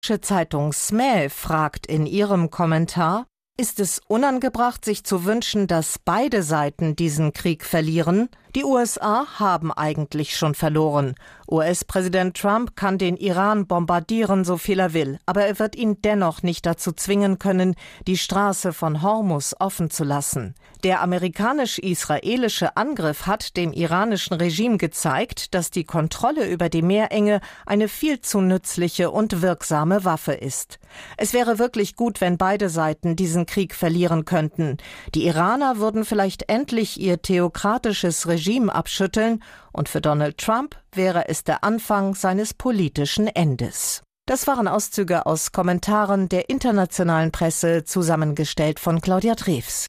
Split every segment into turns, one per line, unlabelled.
Zeitung SME fragt in ihrem Kommentar: Ist es unangebracht, sich zu wünschen, dass beide Seiten diesen Krieg verlieren? Die USA haben eigentlich schon verloren. US-Präsident Trump kann den Iran bombardieren, so viel er will, aber er wird ihn dennoch nicht dazu zwingen können, die Straße von Hormuz offen zu lassen. Der amerikanisch-israelische Angriff hat dem iranischen Regime gezeigt, dass die Kontrolle über die Meerenge eine viel zu nützliche und wirksame Waffe ist. Es wäre wirklich gut, wenn beide Seiten diesen Krieg verlieren könnten. Die Iraner würden vielleicht endlich ihr theokratisches Regime abschütteln, und für Donald Trump wäre es der Anfang seines politischen Endes. Das waren Auszüge aus Kommentaren der internationalen Presse, zusammengestellt von Claudia Treves.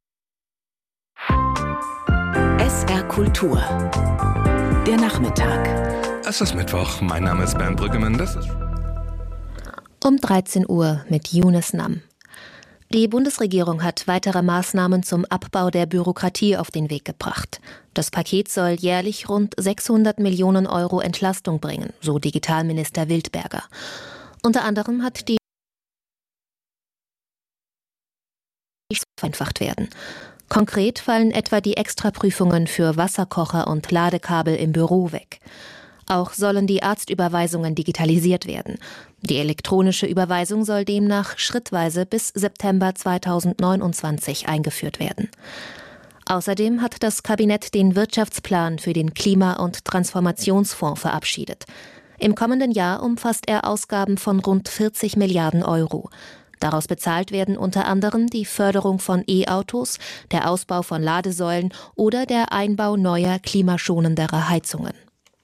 SR Kultur. Der Nachmittag.
Es ist Mittwoch, mein Name ist Bernd Brüggemann. Das ist
um 13 Uhr mit Yunus Nam. Die Bundesregierung hat weitere Maßnahmen zum Abbau der Bürokratie auf den Weg gebracht. Das Paket soll jährlich rund 600 Millionen Euro Entlastung bringen, so Digitalminister Wildberger. Unter anderem hat die vereinfacht werden. Konkret fallen etwa die Extraprüfungen für Wasserkocher und Ladekabel im Büro weg. Auch sollen die Arztüberweisungen digitalisiert werden. Die elektronische Überweisung soll demnach schrittweise bis September 2029 eingeführt werden. Außerdem hat das Kabinett den Wirtschaftsplan für den Klima- und Transformationsfonds verabschiedet. Im kommenden Jahr umfasst er Ausgaben von rund 40 Milliarden Euro. Daraus bezahlt werden unter anderem die Förderung von E-Autos, der Ausbau von Ladesäulen oder der Einbau neuer klimaschonenderer Heizungen.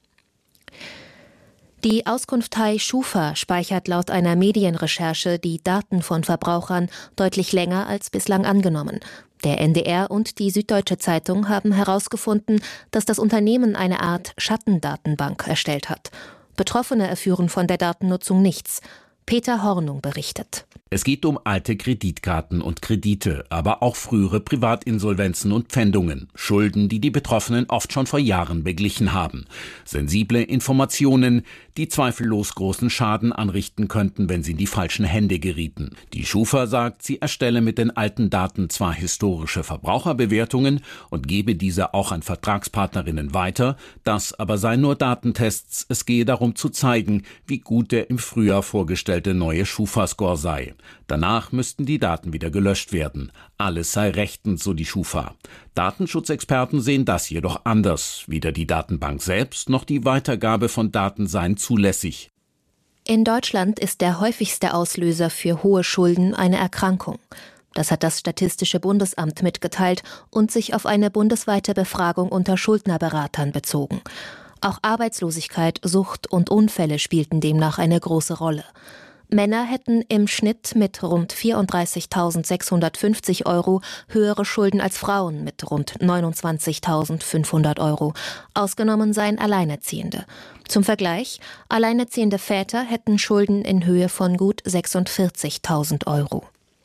Die Auskunftei Schufa speichert laut einer Medienrecherche die Daten von Verbrauchern deutlich länger als bislang angenommen. Der NDR und die Süddeutsche Zeitung haben herausgefunden, dass das Unternehmen eine Art Schattendatenbank erstellt hat. Betroffene erführen von der Datennutzung nichts. Peter Hornung berichtet.
Es geht um alte Kreditkarten und Kredite, aber auch frühere Privatinsolvenzen und Pfändungen, Schulden, die die Betroffenen oft schon vor Jahren beglichen haben. Sensible Informationen, die zweifellos großen Schaden anrichten könnten, wenn sie in die falschen Hände gerieten. Die Schufa sagt, sie erstelle mit den alten Daten zwar historische Verbraucherbewertungen und gebe diese auch an Vertragspartnerinnen weiter, das aber seien nur Datentests, es gehe darum zu zeigen, wie gut der im Frühjahr vorgestellte neue Schufa-Score sei. Danach müssten die Daten wieder gelöscht werden. Alles sei rechtens, so die Schufa. Datenschutzexperten sehen das jedoch anders. Weder die Datenbank selbst noch die Weitergabe von Daten seien zulässig.
In Deutschland ist der häufigste Auslöser für hohe Schulden eine Erkrankung. Das hat das Statistische Bundesamt mitgeteilt und sich auf eine bundesweite Befragung unter Schuldnerberatern bezogen. Auch Arbeitslosigkeit, Sucht und Unfälle spielten demnach eine große Rolle. Männer hätten im Schnitt mit rund 34.650 Euro höhere Schulden als Frauen mit rund 29.500 Euro. Ausgenommen seien Alleinerziehende. Zum Vergleich, alleinerziehende Väter hätten Schulden in Höhe von gut 46.000 Euro.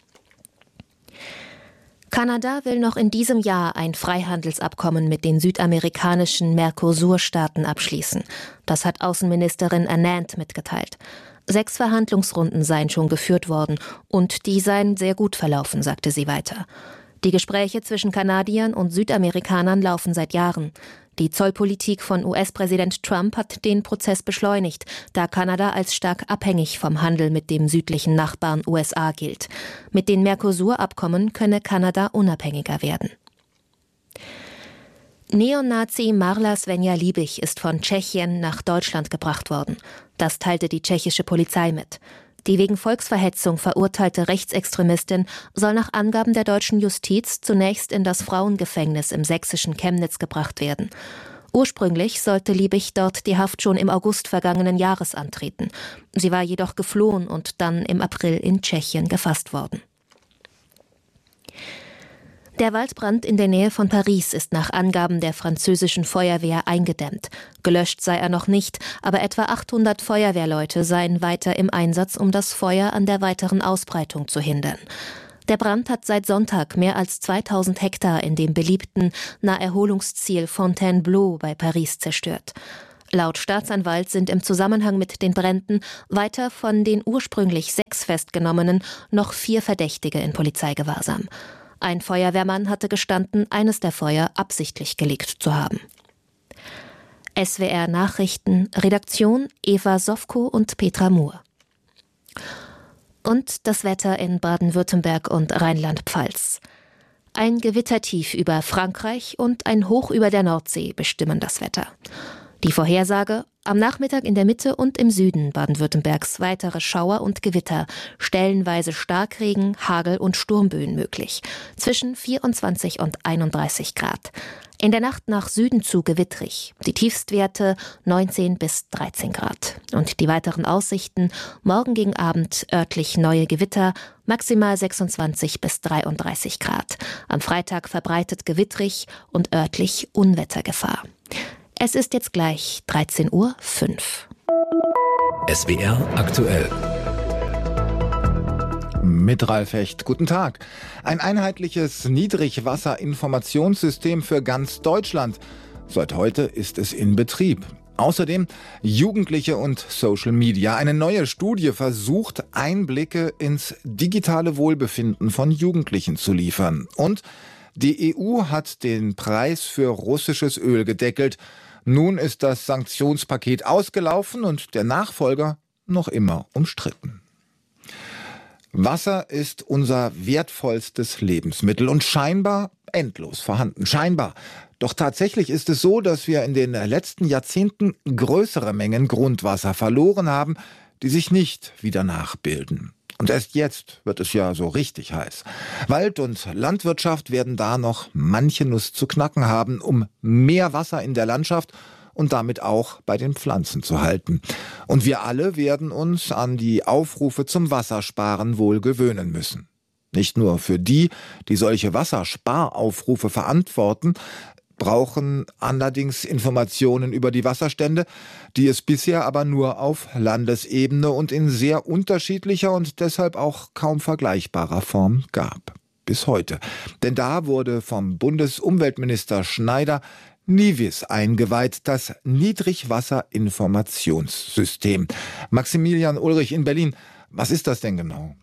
Kanada will noch in diesem Jahr ein Freihandelsabkommen mit den südamerikanischen Mercosur-Staaten abschließen. Das hat Außenministerin Anand mitgeteilt. 6 Verhandlungsrunden seien schon geführt worden und die seien sehr gut verlaufen, sagte sie weiter. Die Gespräche zwischen Kanadiern und Südamerikanern laufen seit Jahren. Die Zollpolitik von US-Präsident Trump hat den Prozess beschleunigt, da Kanada als stark abhängig vom Handel mit dem südlichen Nachbarn USA gilt. Mit den Mercosur-Abkommen könne Kanada unabhängiger werden. Neonazi Marla Svenja-Liebig ist von Tschechien nach Deutschland gebracht worden. Das teilte die tschechische Polizei mit. Die wegen Volksverhetzung verurteilte Rechtsextremistin soll nach Angaben der deutschen Justiz zunächst in das Frauengefängnis im sächsischen Chemnitz gebracht werden. Ursprünglich sollte Liebig dort die Haft schon im August vergangenen Jahres antreten. Sie war jedoch geflohen und dann im April in Tschechien gefasst worden. Der Waldbrand in der Nähe von Paris ist nach Angaben der französischen Feuerwehr eingedämmt. Gelöscht sei er noch nicht, aber etwa 800 Feuerwehrleute seien weiter im Einsatz, um das Feuer an der weiteren Ausbreitung zu hindern. Der Brand hat seit Sonntag mehr als 2000 Hektar in dem beliebten Naherholungsziel Fontainebleau bei Paris zerstört. Laut Staatsanwalt sind im Zusammenhang mit den Bränden weiter von den ursprünglich 6 Festgenommenen noch 4 Verdächtige in Polizeigewahrsam. Ein Feuerwehrmann hatte gestanden, eines der Feuer absichtlich gelegt zu haben. SWR Nachrichten, Redaktion Eva Sofko und Petra Muhr. Und das Wetter in Baden-Württemberg und Rheinland-Pfalz. Ein Gewittertief über Frankreich und ein Hoch über der Nordsee bestimmen das Wetter. Die Vorhersage: am Nachmittag in der Mitte und im Süden Baden-Württembergs weitere Schauer und Gewitter, stellenweise Starkregen, Hagel und Sturmböen möglich, zwischen 24 und 31 Grad. In der Nacht nach Süden zu gewittrig, die Tiefstwerte 19 bis 13 Grad. Und die weiteren Aussichten: morgen gegen Abend örtlich neue Gewitter, maximal 26 bis 33 Grad. Am Freitag verbreitet gewittrig und örtlich Unwettergefahr. Es ist jetzt gleich 13:05 Uhr.
SWR aktuell.
Mit Ralf Hecht. Guten Tag. Ein einheitliches Niedrigwasserinformationssystem für ganz Deutschland. Seit heute ist es in Betrieb. Außerdem Jugendliche und Social Media. Eine neue Studie versucht, Einblicke ins digitale Wohlbefinden von Jugendlichen zu liefern. Und die EU hat den Preis für russisches Öl gedeckelt. Nun ist das Sanktionspaket ausgelaufen und der Nachfolger noch immer umstritten. Wasser ist unser wertvollstes Lebensmittel und scheinbar endlos vorhanden. Scheinbar. Doch tatsächlich ist es so, dass wir in den letzten Jahrzehnten größere Mengen Grundwasser verloren haben, die sich nicht wieder nachbilden. Und erst jetzt wird es ja so richtig heiß. Wald- und Landwirtschaft werden da noch manche Nuss zu knacken haben, um mehr Wasser in der Landschaft und damit auch bei den Pflanzen zu halten. Und wir alle werden uns an die Aufrufe zum Wassersparen wohl gewöhnen müssen. Nicht nur für die, die solche Wassersparaufrufe verantworten, brauchen allerdings Informationen über die Wasserstände, die es bisher aber nur auf Landesebene und in sehr unterschiedlicher und deshalb auch kaum vergleichbarer Form gab. Bis heute. Denn da wurde vom Bundesumweltminister Schneider NIWIS eingeweiht, das Niedrigwasserinformationssystem. Maximilian Ulrich in Berlin, was ist das denn genau?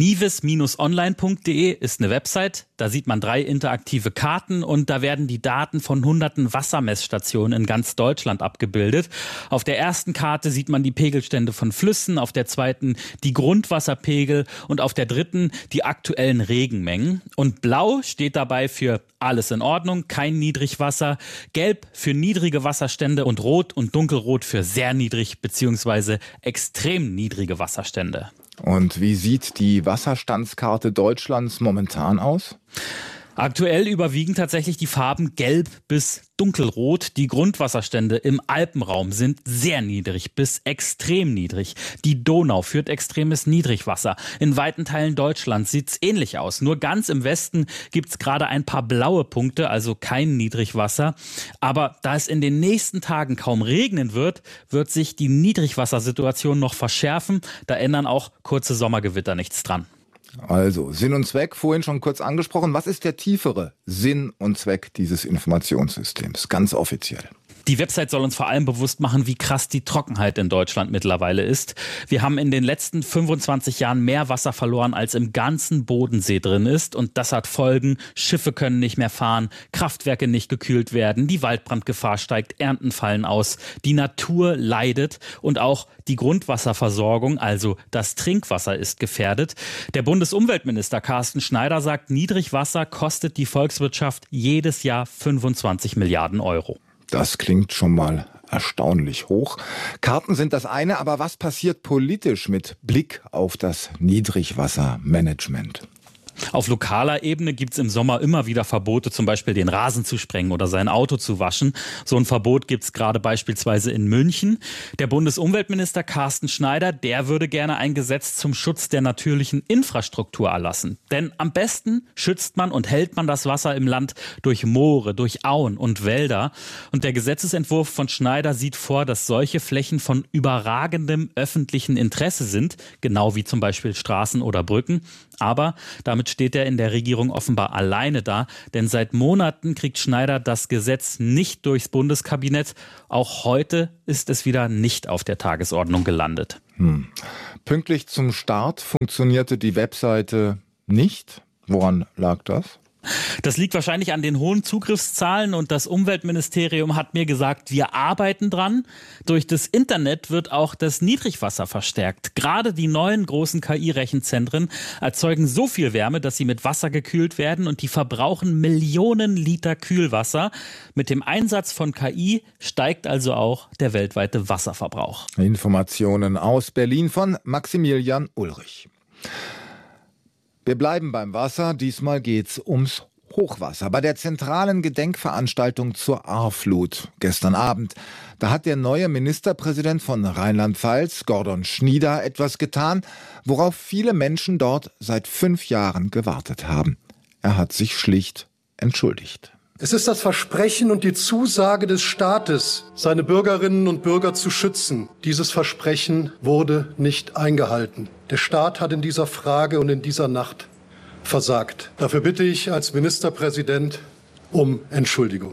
niwis-online.de ist eine Website, da sieht man 3 interaktive Karten und da werden die Daten von hunderten Wassermessstationen in ganz Deutschland abgebildet. Auf der ersten Karte sieht man die Pegelstände von Flüssen, auf der zweiten die Grundwasserpegel und auf der dritten die aktuellen Regenmengen. Und blau steht dabei für alles in Ordnung, kein Niedrigwasser, gelb für niedrige Wasserstände und rot und dunkelrot für sehr niedrig bzw. extrem niedrige Wasserstände.
Und wie sieht die Wasserstandskarte Deutschlands momentan aus?
Aktuell überwiegen tatsächlich die Farben gelb bis dunkelrot. Die Grundwasserstände im Alpenraum sind sehr niedrig bis extrem niedrig. Die Donau führt extremes Niedrigwasser. In weiten Teilen Deutschlands sieht's ähnlich aus. Nur ganz im Westen gibt's gerade ein paar blaue Punkte, also kein Niedrigwasser. Aber da es in den nächsten Tagen kaum regnen wird, wird sich die Niedrigwassersituation noch verschärfen. Da ändern auch kurze Sommergewitter nichts dran.
Also, Sinn und Zweck, vorhin schon kurz angesprochen. Was ist der tiefere Sinn und Zweck dieses Informationssystems, ganz offiziell?
Die Website soll uns vor allem bewusst machen, wie krass die Trockenheit in Deutschland mittlerweile ist. Wir haben in den letzten 25 Jahren mehr Wasser verloren, als im ganzen Bodensee drin ist. Und das hat Folgen. Schiffe können nicht mehr fahren, Kraftwerke nicht gekühlt werden, die Waldbrandgefahr steigt, Ernten fallen aus, die Natur leidet und auch die Grundwasserversorgung, also das Trinkwasser, ist gefährdet. Der Bundesumweltminister Carsten Schneider sagt, Niedrigwasser kostet die Volkswirtschaft jedes Jahr 25 Milliarden Euro.
Das klingt schon mal erstaunlich hoch. Karten sind das eine, aber was passiert politisch mit Blick auf das Niedrigwassermanagement?
Auf lokaler Ebene gibt's im Sommer immer wieder Verbote, zum Beispiel den Rasen zu sprengen oder sein Auto zu waschen. So ein Verbot gibt's gerade beispielsweise in München. Der Bundesumweltminister Carsten Schneider, der würde gerne ein Gesetz zum Schutz der natürlichen Infrastruktur erlassen. Denn am besten schützt man und hält man das Wasser im Land durch Moore, durch Auen und Wälder. Und der Gesetzesentwurf von Schneider sieht vor, dass solche Flächen von überragendem öffentlichen Interesse sind, genau wie zum Beispiel Straßen oder Brücken. Aber damit Damit steht er in der Regierung offenbar alleine da, denn seit Monaten kriegt Schneider das Gesetz nicht durchs Bundeskabinett. Auch heute ist es wieder nicht auf der Tagesordnung gelandet.
Pünktlich zum Start funktionierte die Webseite nicht. Woran lag das?
Das liegt wahrscheinlich an den hohen Zugriffszahlen und das Umweltministerium hat mir gesagt, wir arbeiten dran. Durch das Internet wird auch das Niedrigwasser verstärkt. Gerade die neuen großen KI-Rechenzentren erzeugen so viel Wärme, dass sie mit Wasser gekühlt werden und die verbrauchen Millionen Liter Kühlwasser. Mit dem Einsatz von KI steigt also auch der weltweite Wasserverbrauch.
Informationen aus Berlin von Maximilian Ulrich. Wir bleiben beim Wasser, diesmal geht's ums Hochwasser. Bei der zentralen Gedenkveranstaltung zur Ahrflut gestern Abend, da hat der neue Ministerpräsident von Rheinland-Pfalz, Gordon Schnieder, etwas getan, worauf viele Menschen dort seit 5 Jahren gewartet haben. Er hat sich schlicht entschuldigt.
Es ist das Versprechen und die Zusage des Staates, seine Bürgerinnen und Bürger zu schützen. Dieses Versprechen wurde nicht eingehalten. Der Staat hat in dieser Frage und in dieser Nacht versagt. Dafür bitte ich als Ministerpräsident um Entschuldigung.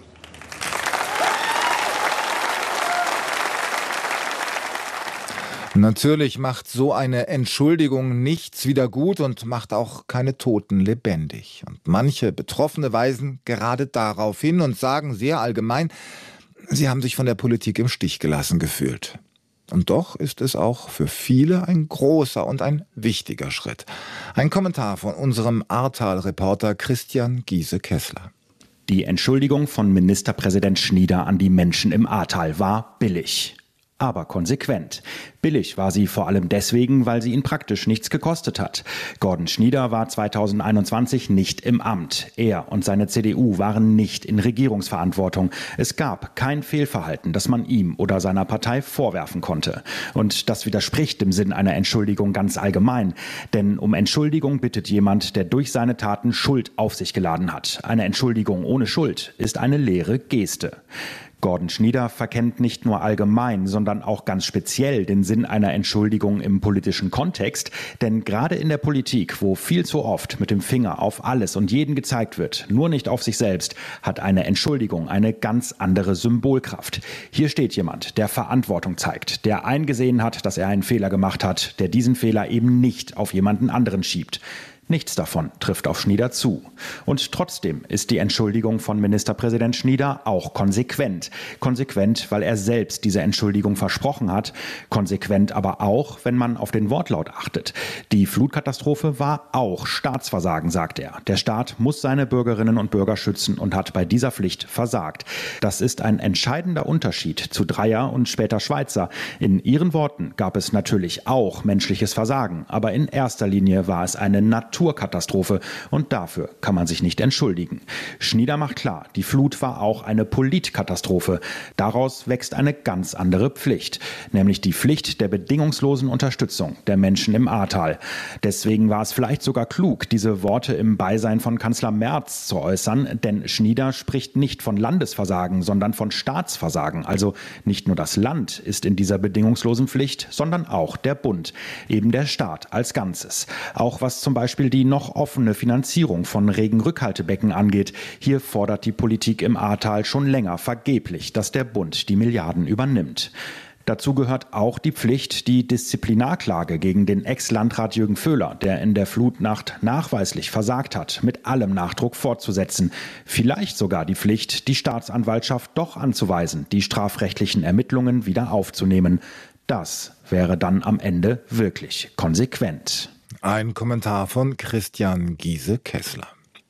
Natürlich macht so eine Entschuldigung nichts wieder gut und macht auch keine Toten lebendig. Und manche Betroffene weisen gerade darauf hin und sagen sehr allgemein, sie haben sich von der Politik im Stich gelassen gefühlt. Und doch ist es auch für viele ein großer und ein wichtiger Schritt. Ein Kommentar von unserem Ahrtal-Reporter Christian Giese-Kessler.
Die Entschuldigung von Ministerpräsident Schnieder an die Menschen im Ahrtal war billig. Aber konsequent. Billig war sie vor allem deswegen, weil sie ihn praktisch nichts gekostet hat. Gordon Schnieder war 2021 nicht im Amt. Er und seine CDU waren nicht in Regierungsverantwortung. Es gab kein Fehlverhalten, das man ihm oder seiner Partei vorwerfen konnte. Und das widerspricht dem Sinn einer Entschuldigung ganz allgemein. Denn um Entschuldigung bittet jemand, der durch seine Taten Schuld auf sich geladen hat. Eine Entschuldigung ohne Schuld ist eine leere Geste. Gordon Schnieder verkennt nicht nur allgemein, sondern auch ganz speziell den Sinn einer Entschuldigung im politischen Kontext. Denn gerade in der Politik, wo viel zu oft mit dem Finger auf alles und jeden gezeigt wird, nur nicht auf sich selbst, hat eine Entschuldigung eine ganz andere Symbolkraft. Hier steht jemand, der Verantwortung zeigt, der eingesehen hat, dass er einen Fehler gemacht hat, der diesen Fehler eben nicht auf jemanden anderen schiebt. Nichts davon trifft auf Schnieder zu. Und trotzdem ist die Entschuldigung von Ministerpräsident Schnieder auch konsequent. Konsequent, weil er selbst diese Entschuldigung versprochen hat. Konsequent aber auch, wenn man auf den Wortlaut achtet. Die Flutkatastrophe war auch Staatsversagen, sagt er. Der Staat muss seine Bürgerinnen und Bürger schützen und hat bei dieser Pflicht versagt. Das ist ein entscheidender Unterschied zu Dreyer und später Schweitzer. In ihren Worten gab es natürlich auch menschliches Versagen. Aber in erster Linie war es eine Naturkatastrophe und dafür kann man sich nicht entschuldigen. Schnieder macht klar, die Flut war auch eine Politkatastrophe. Daraus wächst eine ganz andere Pflicht, nämlich die Pflicht der bedingungslosen Unterstützung der Menschen im Ahrtal. Deswegen war es vielleicht sogar klug, diese Worte im Beisein von Kanzler Merz zu äußern, denn Schnieder spricht nicht von Landesversagen, sondern von Staatsversagen. Also nicht nur das Land ist in dieser bedingungslosen Pflicht, sondern auch der Bund, eben der Staat als Ganzes. Auch was zum Beispiel die noch offene Finanzierung von Regenrückhaltebecken angeht. Hier fordert die Politik im Ahrtal schon länger vergeblich, dass der Bund die Milliarden übernimmt. Dazu gehört auch die Pflicht, die Disziplinarklage gegen den Ex-Landrat Jürgen Vöhler, der in der Flutnacht nachweislich versagt hat, mit allem Nachdruck fortzusetzen. Vielleicht sogar die Pflicht, die Staatsanwaltschaft doch anzuweisen, die strafrechtlichen Ermittlungen wieder aufzunehmen. Das wäre dann am Ende wirklich konsequent.
Ein Kommentar von Christian Giese-Kessler.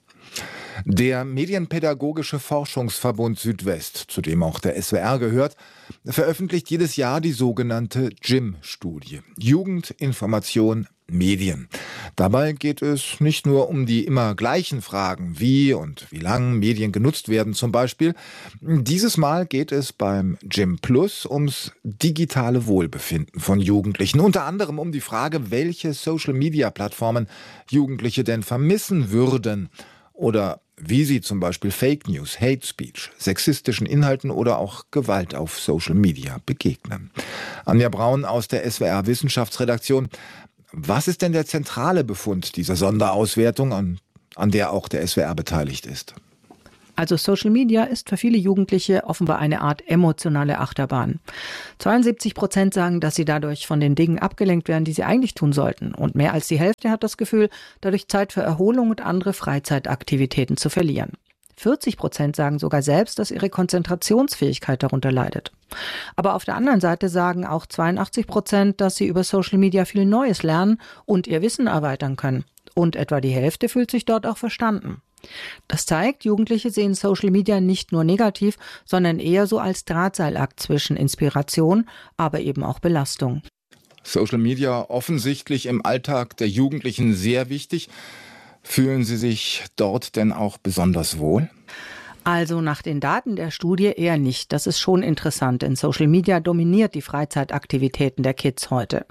Der Medienpädagogische Forschungsverbund Südwest, zu dem auch der SWR gehört, veröffentlicht jedes Jahr die sogenannte JIM-Studie. Jugend, Information, Medien. Dabei geht es nicht nur um die immer gleichen Fragen, wie und wie lang Medien genutzt werden zum Beispiel. Dieses Mal geht es beim JIM Plus ums digitale Wohlbefinden von Jugendlichen. Unter anderem um die Frage, welche Social-Media-Plattformen Jugendliche denn vermissen würden. Oder wie sie zum Beispiel Fake News, Hate Speech, sexistischen Inhalten oder auch Gewalt auf Social Media begegnen. Anja Braun aus der SWR Wissenschaftsredaktion. Was ist denn der zentrale Befund dieser Sonderauswertung, an der auch der SWR beteiligt ist?
Also Social Media ist für viele Jugendliche offenbar eine Art emotionale Achterbahn. 72% sagen, dass sie dadurch von den Dingen abgelenkt werden, die sie eigentlich tun sollten. Und mehr als die Hälfte hat das Gefühl, dadurch Zeit für Erholung und andere Freizeitaktivitäten zu verlieren. 40% sagen sogar selbst, dass ihre Konzentrationsfähigkeit darunter leidet. Aber auf der anderen Seite sagen auch 82%, dass sie über Social Media viel Neues lernen und ihr Wissen erweitern können. Und etwa die Hälfte fühlt sich dort auch verstanden. Das zeigt, Jugendliche sehen Social Media nicht nur negativ, sondern eher so als Drahtseilakt zwischen Inspiration, aber eben auch Belastung.
Social Media offensichtlich im Alltag der Jugendlichen sehr wichtig. Fühlen Sie sich dort denn auch besonders wohl?
Also nach den Daten der Studie eher nicht. Das ist schon interessant. In Social Media dominiert die Freizeitaktivitäten der Kids heute.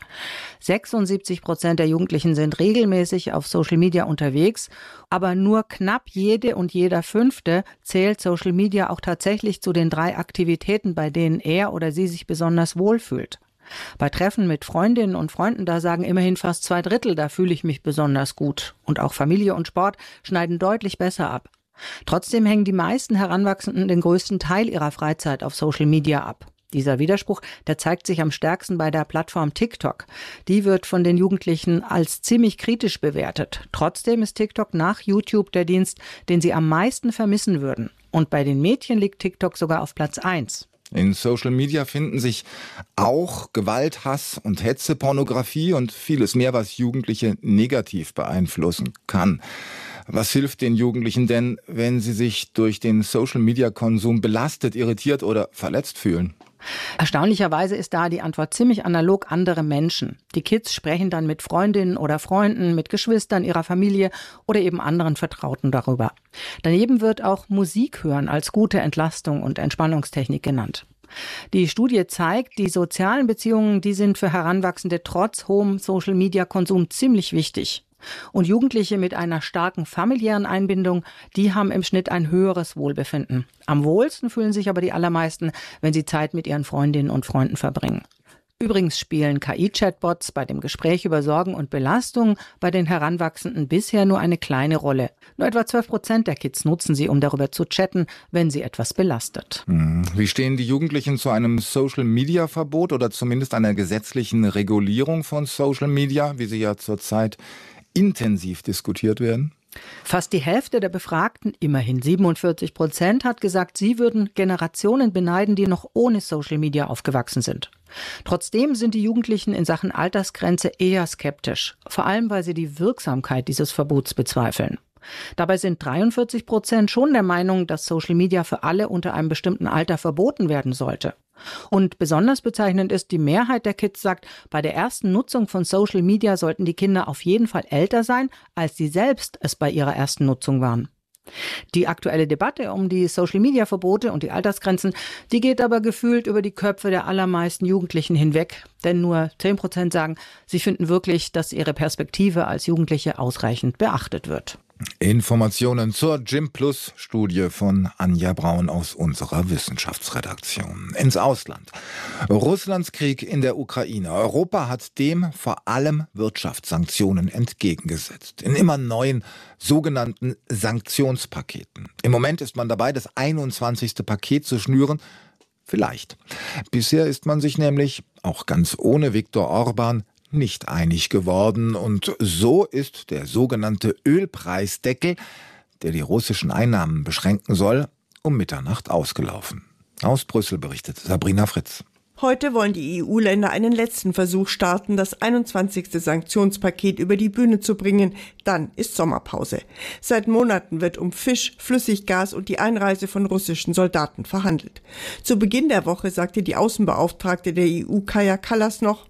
76% der Jugendlichen sind regelmäßig auf Social Media unterwegs, aber nur knapp jede und jeder Fünfte zählt Social Media auch tatsächlich zu den 3 Aktivitäten, bei denen er oder sie sich besonders wohlfühlt. Bei Treffen mit Freundinnen und Freunden, da sagen immerhin fast 2/3, da fühle ich mich besonders gut. Und auch Familie und Sport schneiden deutlich besser ab. Trotzdem hängen die meisten Heranwachsenden den größten Teil ihrer Freizeit auf Social Media ab. Dieser Widerspruch, der zeigt sich am stärksten bei der Plattform TikTok. Die wird von den Jugendlichen als ziemlich kritisch bewertet. Trotzdem ist TikTok nach YouTube der Dienst, den sie am meisten vermissen würden. Und bei den Mädchen liegt TikTok sogar auf Platz 1.
In Social Media finden sich auch Gewalt, Hass und Hetze, Pornografie und vieles mehr, was Jugendliche negativ beeinflussen kann. Was hilft den Jugendlichen denn, wenn sie sich durch den Social-Media-Konsum belastet, irritiert oder verletzt fühlen?
Erstaunlicherweise ist da die Antwort ziemlich analog andere Menschen. Die Kids sprechen dann mit Freundinnen oder Freunden, mit Geschwistern ihrer Familie oder eben anderen Vertrauten darüber. Daneben wird auch Musik hören als gute Entlastung und Entspannungstechnik genannt. Die Studie zeigt, die sozialen Beziehungen, die sind für Heranwachsende trotz hohem Social-Media-Konsum ziemlich wichtig. Und Jugendliche mit einer starken familiären Einbindung, die haben im Schnitt ein höheres Wohlbefinden. Am wohlsten fühlen sich aber die allermeisten, wenn sie Zeit mit ihren Freundinnen und Freunden verbringen. Übrigens spielen KI-Chatbots bei dem Gespräch über Sorgen und Belastungen bei den Heranwachsenden bisher nur eine kleine Rolle. Nur etwa 12% der Kids nutzen sie, um darüber zu chatten, wenn sie etwas belastet.
Wie stehen die Jugendlichen zu einem Social-Media-Verbot oder zumindest einer gesetzlichen Regulierung von Social Media, wie sie ja zurzeit intensiv diskutiert werden?
Fast die Hälfte der Befragten, immerhin 47%, hat gesagt, sie würden Generationen beneiden, die noch ohne Social Media aufgewachsen sind. Trotzdem sind die Jugendlichen in Sachen Altersgrenze eher skeptisch, vor allem weil sie die Wirksamkeit dieses Verbots bezweifeln. Dabei sind 43% schon der Meinung, dass Social Media für alle unter einem bestimmten Alter verboten werden sollte. Und besonders bezeichnend ist, die Mehrheit der Kids sagt, bei der ersten Nutzung von Social Media sollten die Kinder auf jeden Fall älter sein, als sie selbst es bei ihrer ersten Nutzung waren. Die aktuelle Debatte um die Social-Media-Verbote und die Altersgrenzen, die geht aber gefühlt über die Köpfe der allermeisten Jugendlichen hinweg. Denn nur 10% sagen, sie finden wirklich, dass ihre Perspektive als Jugendliche ausreichend beachtet wird.
Informationen zur Gym-Plus-Studie von Anja Braun aus unserer Wissenschaftsredaktion. Ins Ausland. Russlands Krieg in der Ukraine. Europa hat dem vor allem Wirtschaftssanktionen entgegengesetzt. In immer neuen sogenannten Sanktionspaketen. Im Moment ist man dabei, das 21. Paket zu schnüren. Vielleicht. Bisher ist man sich nämlich, auch ganz ohne Viktor Orban, nicht einig geworden. Und so ist der sogenannte Ölpreisdeckel, der die russischen Einnahmen beschränken soll, um Mitternacht ausgelaufen. Aus Brüssel berichtet Sabrina Fritz.
Heute wollen die EU-Länder einen letzten Versuch starten, das 21. Sanktionspaket über die Bühne zu bringen. Dann ist Sommerpause. Seit Monaten wird um Fisch, Flüssiggas und die Einreise von russischen Soldaten verhandelt. Zu Beginn der Woche sagte die Außenbeauftragte der EU, Kaja Kallas, noch: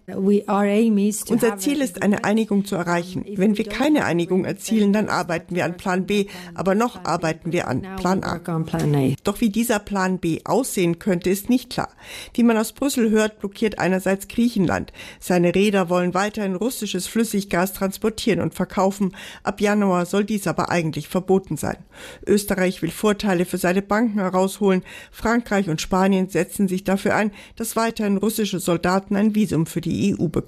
Unser Ziel ist, eine Einigung zu erreichen. Wenn wir keine Einigung erzielen, dann arbeiten wir an Plan B, aber noch arbeiten wir an Plan A. Doch wie dieser Plan B aussehen könnte, ist nicht klar. Wie man aus Brüssel hört, blockiert einerseits Griechenland. Seine Reeder wollen weiterhin russisches Flüssiggas transportieren und verkaufen. Ab Januar soll dies aber eigentlich verboten sein. Österreich will Vorteile für seine Banken herausholen. Frankreich und Spanien setzen sich dafür ein, dass weiterhin russische Soldaten ein Visum für die EU bekommen.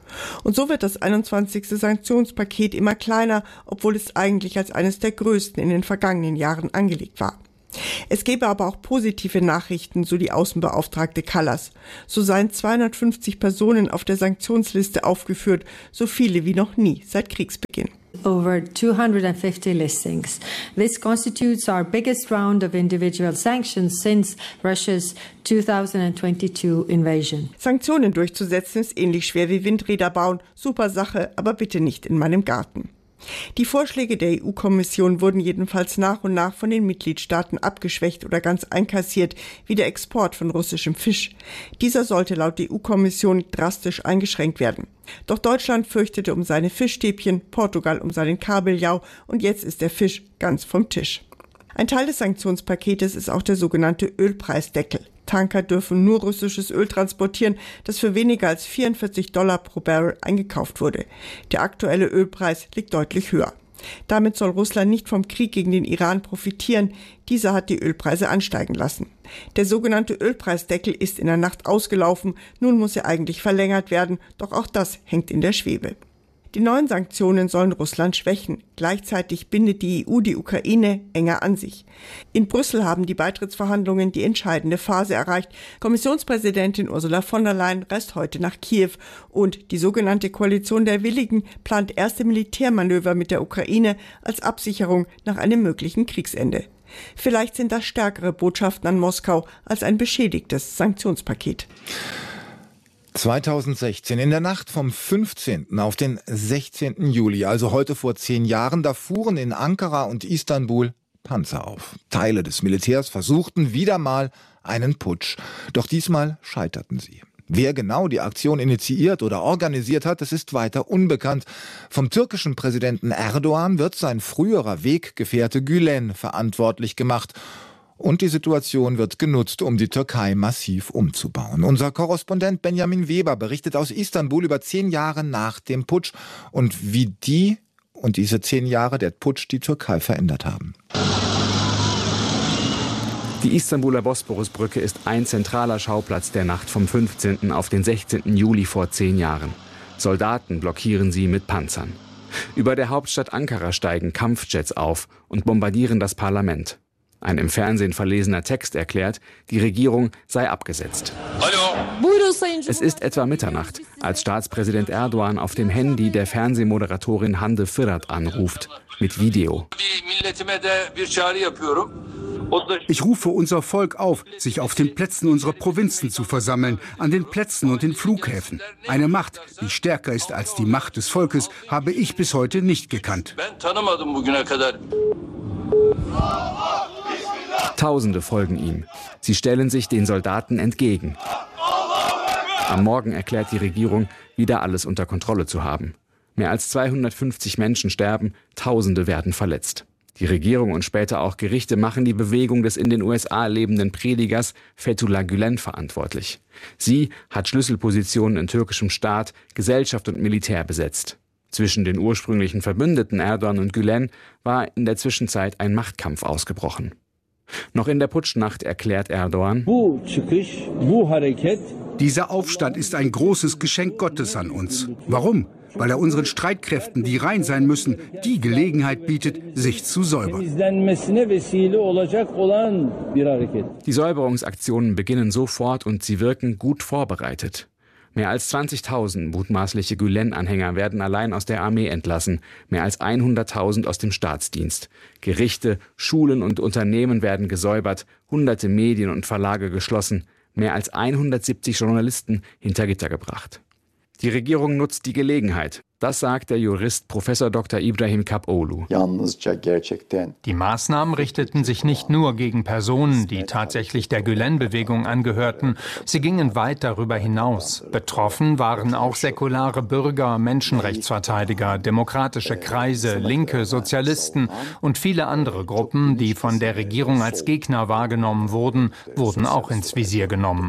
Und so wird das 21. Sanktionspaket immer kleiner, obwohl es eigentlich als eines der größten in den vergangenen Jahren angelegt war. Es gäbe aber auch positive Nachrichten, so die Außenbeauftragte Kallas. So seien 250 Personen auf der Sanktionsliste aufgeführt, so viele wie noch nie seit Kriegsbeginn.
Over 250 listings. This constitutes our biggest round of individual sanctions since Russia's 2022 invasion.
Sanktionen durchzusetzen ist ähnlich schwer wie Windräder bauen. Super Sache, aber bitte nicht in meinem Garten. Die Vorschläge der EU-Kommission wurden jedenfalls nach und nach von den Mitgliedstaaten abgeschwächt oder ganz einkassiert, wie der Export von russischem Fisch. Dieser sollte laut EU-Kommission drastisch eingeschränkt werden. Doch Deutschland fürchtete um seine Fischstäbchen, Portugal um seinen Kabeljau und jetzt ist der Fisch ganz vom Tisch. Ein Teil des Sanktionspaketes ist auch der sogenannte Ölpreisdeckel. Tanker dürfen nur russisches Öl transportieren, das für weniger als $44 pro Barrel eingekauft wurde. Der aktuelle Ölpreis liegt deutlich höher. Damit soll Russland nicht vom Krieg gegen den Iran profitieren. Dieser hat die Ölpreise ansteigen lassen. Der sogenannte Ölpreisdeckel ist in der Nacht ausgelaufen. Nun muss er eigentlich verlängert werden, doch auch das hängt in der Schwebe. Die neuen Sanktionen sollen Russland schwächen. Gleichzeitig bindet die EU die Ukraine enger an sich. In Brüssel haben die Beitrittsverhandlungen die entscheidende Phase erreicht. Kommissionspräsidentin Ursula von der Leyen reist heute nach Kiew. Und die sogenannte Koalition der Willigen plant erste Militärmanöver mit der Ukraine als Absicherung nach einem möglichen Kriegsende. Vielleicht sind das stärkere Botschaften an Moskau als ein beschädigtes Sanktionspaket.
2016, in der Nacht vom 15. auf den 16. Juli, also heute vor 10 Jahren, da fuhren in Ankara und Istanbul Panzer auf. Teile des Militärs versuchten wieder mal einen Putsch. Doch diesmal scheiterten sie. Wer genau die Aktion initiiert oder organisiert hat, das ist weiter unbekannt. Vom türkischen Präsidenten Erdogan wird sein früherer Weggefährte Gülen verantwortlich gemacht. Und die Situation wird genutzt, um die Türkei massiv umzubauen. Unser Korrespondent Benjamin Weber berichtet aus Istanbul über 10 Jahre nach dem Putsch und wie diese 10 Jahre der Putsch die Türkei verändert haben.
Die Istanbuler Bosporusbrücke ist ein zentraler Schauplatz der Nacht vom 15. auf den 16. Juli vor 10 Jahren. Soldaten blockieren sie mit Panzern. Über der Hauptstadt Ankara steigen Kampfjets auf und bombardieren das Parlament. Ein im Fernsehen verlesener Text erklärt, die Regierung sei abgesetzt. Es ist etwa Mitternacht, als Staatspräsident Erdogan auf dem Handy der Fernsehmoderatorin Hande Fırat anruft, mit Video.
Ich rufe unser Volk auf, sich auf den Plätzen unserer Provinzen zu versammeln, an den Plätzen und den Flughäfen. Eine Macht, die stärker ist als die Macht des Volkes, habe ich bis heute nicht gekannt.
Tausende folgen ihm. Sie stellen sich den Soldaten entgegen. Am Morgen erklärt die Regierung, wieder alles unter Kontrolle zu haben. Mehr als 250 Menschen sterben, Tausende werden verletzt. Die Regierung und später auch Gerichte machen die Bewegung des in den USA lebenden Predigers Fethullah Gülen verantwortlich. Sie hat Schlüsselpositionen in türkischem Staat, Gesellschaft und Militär besetzt. Zwischen den ursprünglichen Verbündeten Erdogan und Gülen war in der Zwischenzeit ein Machtkampf ausgebrochen. Noch in der Putschnacht erklärt Erdogan:
Dieser Aufstand ist ein großes Geschenk Gottes an uns. Warum? Weil er unseren Streitkräften, die rein sein müssen, die Gelegenheit bietet, sich zu säubern.
Die Säuberungsaktionen beginnen sofort und sie wirken gut vorbereitet. Mehr als 20.000 mutmaßliche Gülen-Anhänger werden allein aus der Armee entlassen, mehr als 100.000 aus dem Staatsdienst. Gerichte, Schulen und Unternehmen werden gesäubert, hunderte Medien und Verlage geschlossen, mehr als 170 Journalisten hinter Gitter gebracht. Die Regierung nutzt die Gelegenheit. Das sagt der Jurist Prof. Dr. Ibrahim Kapoğlu.
Die Maßnahmen richteten sich nicht nur gegen Personen, die tatsächlich der Gülen-Bewegung angehörten. Sie gingen weit darüber hinaus. Betroffen waren auch säkulare Bürger, Menschenrechtsverteidiger, demokratische Kreise, Linke, Sozialisten und viele andere Gruppen, die von der Regierung als Gegner wahrgenommen wurden, wurden auch ins Visier genommen.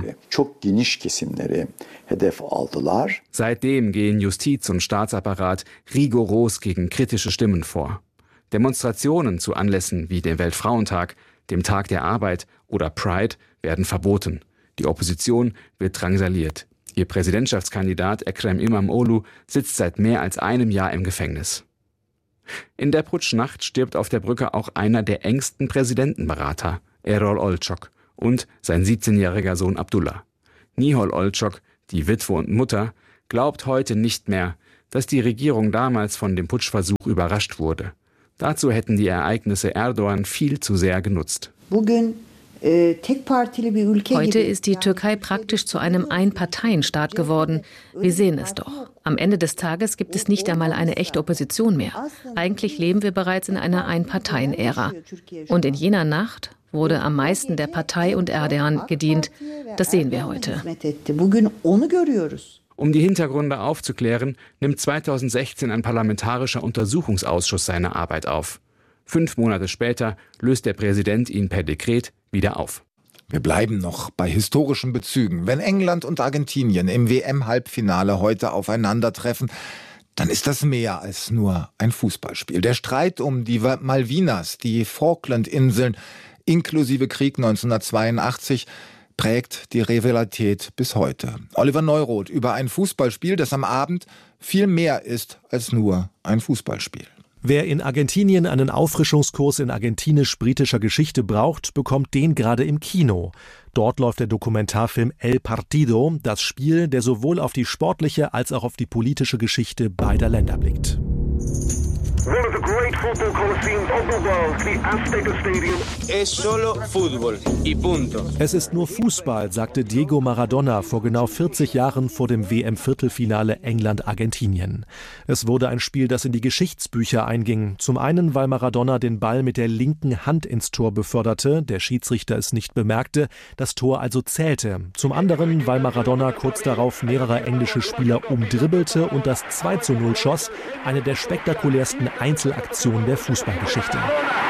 Seitdem gehen Justiz und Staatsapparat rigoros gegen kritische Stimmen vor. Demonstrationen zu Anlässen wie dem Weltfrauentag, dem Tag der Arbeit oder Pride werden verboten. Die Opposition wird drangsaliert. Ihr Präsidentschaftskandidat Ekrem İmamoğlu sitzt seit mehr als einem Jahr im Gefängnis. In der Putschnacht stirbt auf der Brücke auch einer der engsten Präsidentenberater, Erol Olcok, und sein 17-jähriger Sohn Abdullah. Nihol Olcok, die Witwe und Mutter, glaubt heute nicht mehr, dass die Regierung damals von dem Putschversuch überrascht wurde. Dazu hätten die Ereignisse Erdogan viel zu sehr genutzt.
Heute ist die Türkei praktisch zu einem Einparteienstaat geworden. Wir sehen es doch. Am Ende des Tages gibt es nicht einmal eine echte Opposition mehr. Eigentlich leben wir bereits in einer Einparteien-Ära. Und in jener Nacht wurde am meisten der Partei und Erdogan gedient. Das sehen wir heute.
Um die Hintergründe aufzuklären, nimmt 2016 ein parlamentarischer Untersuchungsausschuss seine Arbeit auf. 5 Monate später löst der Präsident ihn per Dekret wieder auf.
Wir bleiben noch bei historischen Bezügen. Wenn England und Argentinien im WM-Halbfinale heute aufeinandertreffen, dann ist das mehr als nur ein Fußballspiel. Der Streit um die Malvinas, die Falklandinseln, inklusive Krieg 1982, prägt die Rivalität bis heute. Oliver Neuroth über ein Fußballspiel, das am Abend viel mehr ist als nur ein Fußballspiel.
Wer in Argentinien einen Auffrischungskurs in argentinisch-britischer Geschichte braucht, bekommt den gerade im Kino. Dort läuft der Dokumentarfilm El Partido, das Spiel, der sowohl auf die sportliche als auch auf die politische Geschichte beider Länder blickt.
One of the great football coliseums of the world, the Azteca Stadium.
Es solo fútbol y punto.
Es ist nur Fußball, sagte Diego Maradona vor genau 40 Jahren vor dem WM-Viertelfinale England-Argentinien. Es wurde ein Spiel, das in die Geschichtsbücher einging. Zum einen, weil Maradona den Ball mit der linken Hand ins Tor beförderte, der Schiedsrichter es nicht bemerkte, das Tor also zählte. Zum anderen, weil Maradona kurz darauf mehrere englische Spieler umdribbelte und das 2:0 schoss, eine der spektakulärsten Einzelaktionen der Fußballgeschichte.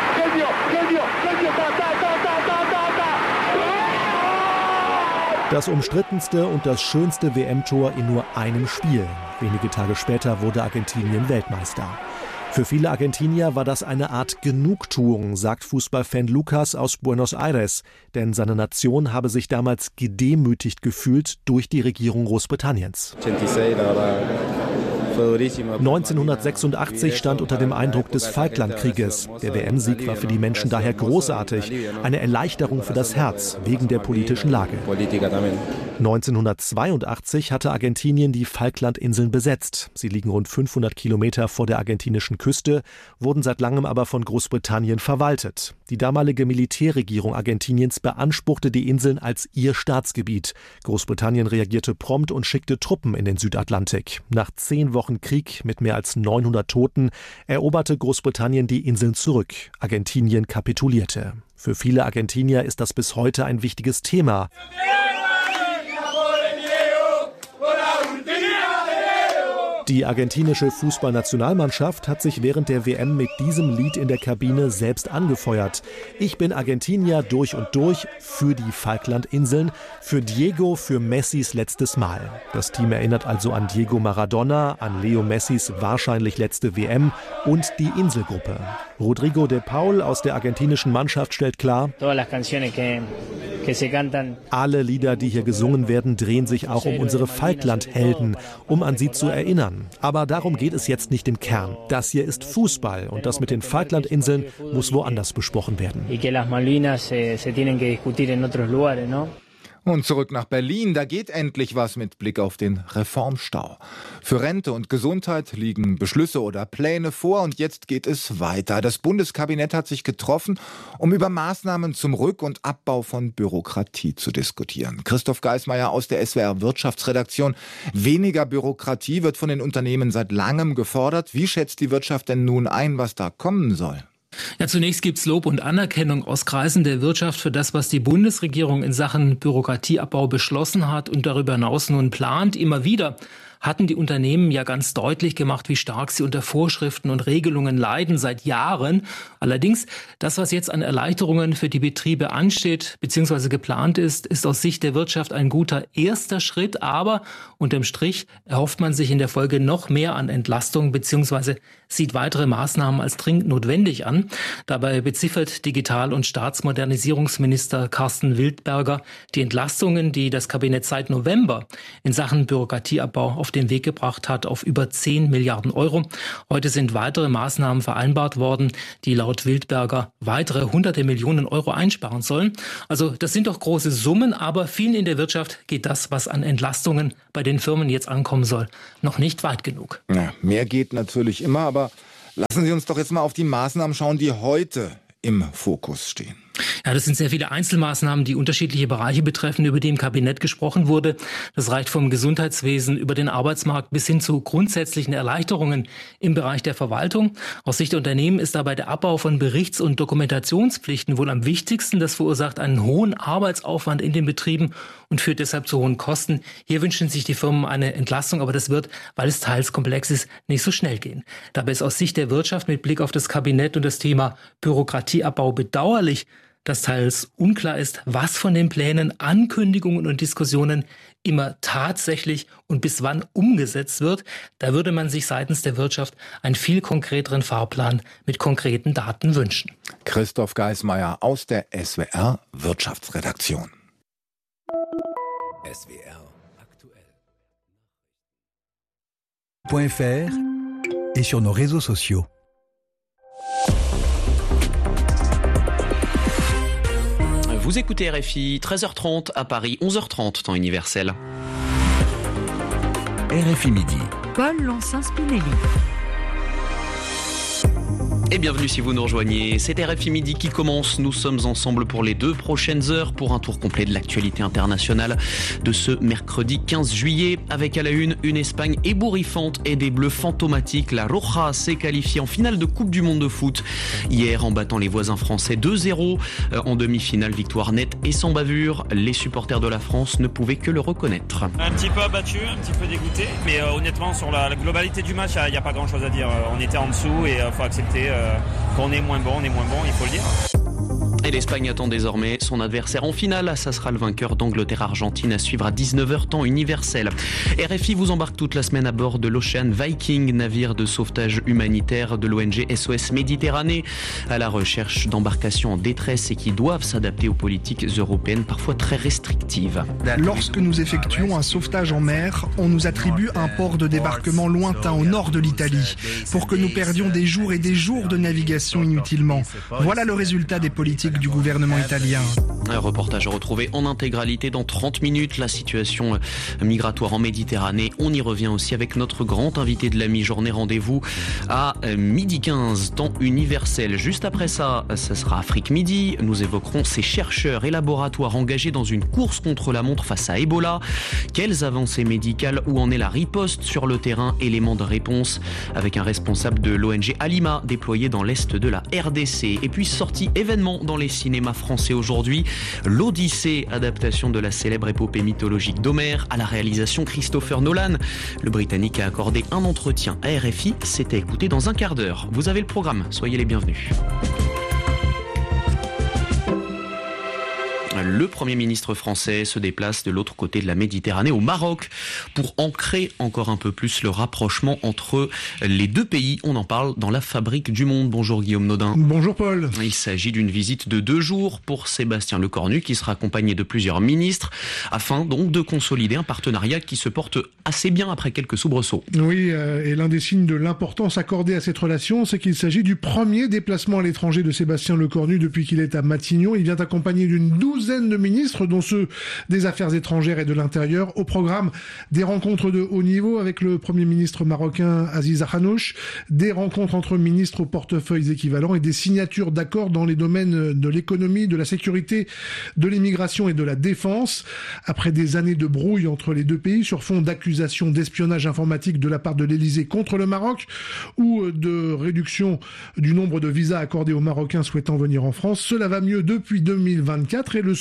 Das umstrittenste und das schönste WM-Tor in nur einem Spiel. Wenige Tage später wurde Argentinien Weltmeister. Für viele Argentinier war das eine Art Genugtuung, sagt Fußballfan Lucas aus Buenos Aires, denn seine Nation habe sich damals gedemütigt gefühlt durch die Regierung Großbritanniens. 1986 stand unter dem Eindruck des Falklandkrieges. Der WM-Sieg war für die Menschen daher großartig, eine Erleichterung für das Herz wegen der politischen Lage. 1982 hatte Argentinien die Falklandinseln besetzt. Sie liegen rund 500 Kilometer vor der argentinischen Küste, wurden seit langem aber von Großbritannien verwaltet. Die damalige Militärregierung Argentiniens beanspruchte die Inseln als ihr Staatsgebiet. Großbritannien reagierte prompt und schickte Truppen in den Südatlantik. Nach 10 Wochen Krieg mit mehr als 900 Toten eroberte Großbritannien die Inseln zurück. Argentinien kapitulierte. Für viele Argentinier ist das bis heute ein wichtiges Thema. Die argentinische Fußballnationalmannschaft hat sich während der WM mit diesem Lied in der Kabine selbst angefeuert. Ich bin Argentinier durch und durch, für die Falklandinseln, für Diego, für Messis letztes Mal. Das Team erinnert also an Diego Maradona, an Leo Messis wahrscheinlich letzte WM und die Inselgruppe. Rodrigo de Paul aus der argentinischen Mannschaft stellt klar, alle Lieder, die hier gesungen werden, drehen sich auch um unsere Falklandhelden, um an sie zu erinnern. Aber darum geht es jetzt nicht im Kern. Das hier ist Fußball und das mit den Falklandinseln muss woanders besprochen werden.
Und zurück nach Berlin, da geht endlich was mit Blick auf den Reformstau. Für Rente und Gesundheit liegen Beschlüsse oder Pläne vor und jetzt geht es weiter. Das Bundeskabinett hat sich getroffen, um über Maßnahmen zum Rück- und Abbau von Bürokratie zu diskutieren. Christoph Geismeier aus der SWR Wirtschaftsredaktion. Weniger Bürokratie wird von den Unternehmen seit langem gefordert. Wie schätzt die Wirtschaft denn nun ein, was da kommen soll?
Ja, zunächst gibt's Lob und Anerkennung aus Kreisen der Wirtschaft für das, was die Bundesregierung in Sachen Bürokratieabbau beschlossen hat und darüber hinaus nun plant. Immer wieder hatten die Unternehmen ja ganz deutlich gemacht, wie stark sie unter Vorschriften und Regelungen leiden seit Jahren. Allerdings, das, was jetzt an Erleichterungen für die Betriebe ansteht bzw. geplant ist aus Sicht der Wirtschaft ein guter erster Schritt. Aber unterm Strich erhofft man sich in der Folge noch mehr an Entlastung bzw. sieht weitere Maßnahmen als dringend notwendig an. Dabei beziffert Digital- und Staatsmodernisierungsminister Carsten Wildberger die Entlastungen, die das Kabinett seit November in Sachen Bürokratieabbau auf den Weg gebracht hat, auf über 10 Milliarden Euro. Heute sind weitere Maßnahmen vereinbart worden, die laut Wildberger weitere hunderte Millionen Euro einsparen sollen. Also das sind doch große Summen, aber vielen in der Wirtschaft geht das, was an Entlastungen bei den Firmen jetzt ankommen soll, noch nicht weit genug.
Ja, mehr geht natürlich immer, aber lassen Sie uns doch jetzt mal auf die Maßnahmen schauen, die heute im Fokus stehen.
Ja, das sind sehr viele Einzelmaßnahmen, die unterschiedliche Bereiche betreffen, über die im Kabinett gesprochen wurde. Das reicht vom Gesundheitswesen über den Arbeitsmarkt bis hin zu grundsätzlichen Erleichterungen im Bereich der Verwaltung. Aus Sicht der Unternehmen ist dabei der Abbau von Berichts- und Dokumentationspflichten wohl am wichtigsten. Das verursacht einen hohen Arbeitsaufwand in den Betrieben und führt deshalb zu hohen Kosten. Hier wünschen sich die Firmen eine Entlastung, aber das wird, weil es teils komplex ist, nicht so schnell gehen. Dabei ist aus Sicht der Wirtschaft mit Blick auf das Kabinett und das Thema Bürokratieabbau bedauerlich, dass teils unklar ist, was von den Plänen, Ankündigungen und Diskussionen immer tatsächlich und bis wann umgesetzt wird. Da würde man sich seitens der Wirtschaft einen viel konkreteren Fahrplan mit konkreten Daten wünschen.
Christoph Geismeier aus der SWR Wirtschaftsredaktion.
SWR aktuell.fr et sur nos réseaux sociaux.
Vous écoutez RFI, 13h30 à Paris, 11h30 temps universel.
RFI Midi.
Paul Lancin-Spinelli.
Et bienvenue si vous nous rejoignez, c'est RFI Midi qui commence. Nous sommes ensemble pour les 2 prochaines heures pour un tour complet de l'actualité internationale de ce mercredi 15 juillet. Avec à la une Espagne ébouriffante et des Bleus fantomatiques. La Roja s'est qualifiée en finale de Coupe du Monde de foot hier en battant les voisins français 2-0. En demi-finale, victoire nette et sans bavure. Les supporters de la France ne pouvaient que le reconnaître.
Un petit peu abattu, un petit peu dégoûté. Mais honnêtement, sur la globalité du match, il n'y a pas grand chose à dire. On était en dessous et il faut accepter qu'on est moins bon, il faut le dire.
Et l'Espagne attend désormais son adversaire en finale. Ça sera le vainqueur d'Angleterre-Argentine à suivre à 19h temps universel. RFI vous embarque toute la semaine à bord de l'Ocean Viking, navire de sauvetage humanitaire de l'ONG SOS Méditerranée, à la recherche d'embarcations en détresse et qui doivent s'adapter aux politiques européennes parfois très restrictives.
Lorsque nous effectuons un sauvetage en mer, on nous attribue un port de débarquement lointain au nord de l'Italie, pour que nous perdions des jours et des jours de navigation inutilement. Voilà le résultat des politiques du gouvernement italien.
Un reportage retrouvé en intégralité dans 30 minutes. La situation migratoire en Méditerranée. On y revient aussi avec notre grand invité de la mi-journée. Rendez-vous à 12h15, temps universel. Juste après ça, ça sera Afrique Midi. Nous évoquerons ces chercheurs et laboratoires engagés dans une course contre la montre face à Ebola. Quelles avancées médicales? Où en est la riposte sur le terrain? Élément de réponse avec un responsable de l'ONG Alima déployé dans l'est de la RDC. Et puis sortie événement dans les cinémas français aujourd'hui, l'Odyssée, adaptation de la célèbre épopée mythologique d'Homère, à la réalisation Christopher Nolan. Le Britannique a accordé un entretien à RFI, c'était écouté dans un quart d'heure. Vous avez le programme, soyez les bienvenus. Le Premier ministre français se déplace de l'autre côté de la Méditerranée, au Maroc, pour ancrer encore un peu plus le rapprochement entre les deux pays. On en parle dans la Fabrique du Monde. Bonjour Guillaume Nodin.
Bonjour Paul.
Il s'agit d'une visite de 2 jours pour Sébastien Lecornu, qui sera accompagné de plusieurs ministres, afin donc de consolider un partenariat qui se porte assez bien après quelques soubresauts.
Oui, et l'un des signes de l'importance accordée à cette relation, c'est qu'il s'agit du premier déplacement à l'étranger de Sébastien Lecornu depuis qu'il est à Matignon. Il vient accompagné d'une douzaine de ministres, dont ceux des Affaires étrangères et de l'Intérieur. Au programme, des rencontres de haut niveau avec le Premier ministre marocain Aziz Ahanouch, des rencontres entre ministres aux portefeuilles équivalents et des signatures d'accords dans les domaines de l'économie, de la sécurité, de l'immigration et de la défense. Après des années de brouille entre les deux pays sur fond d'accusations d'espionnage informatique de la part de l'Élysée contre le Maroc ou de réduction du nombre de visas accordés aux Marocains souhaitant venir en France, cela va mieux depuis 2024 et le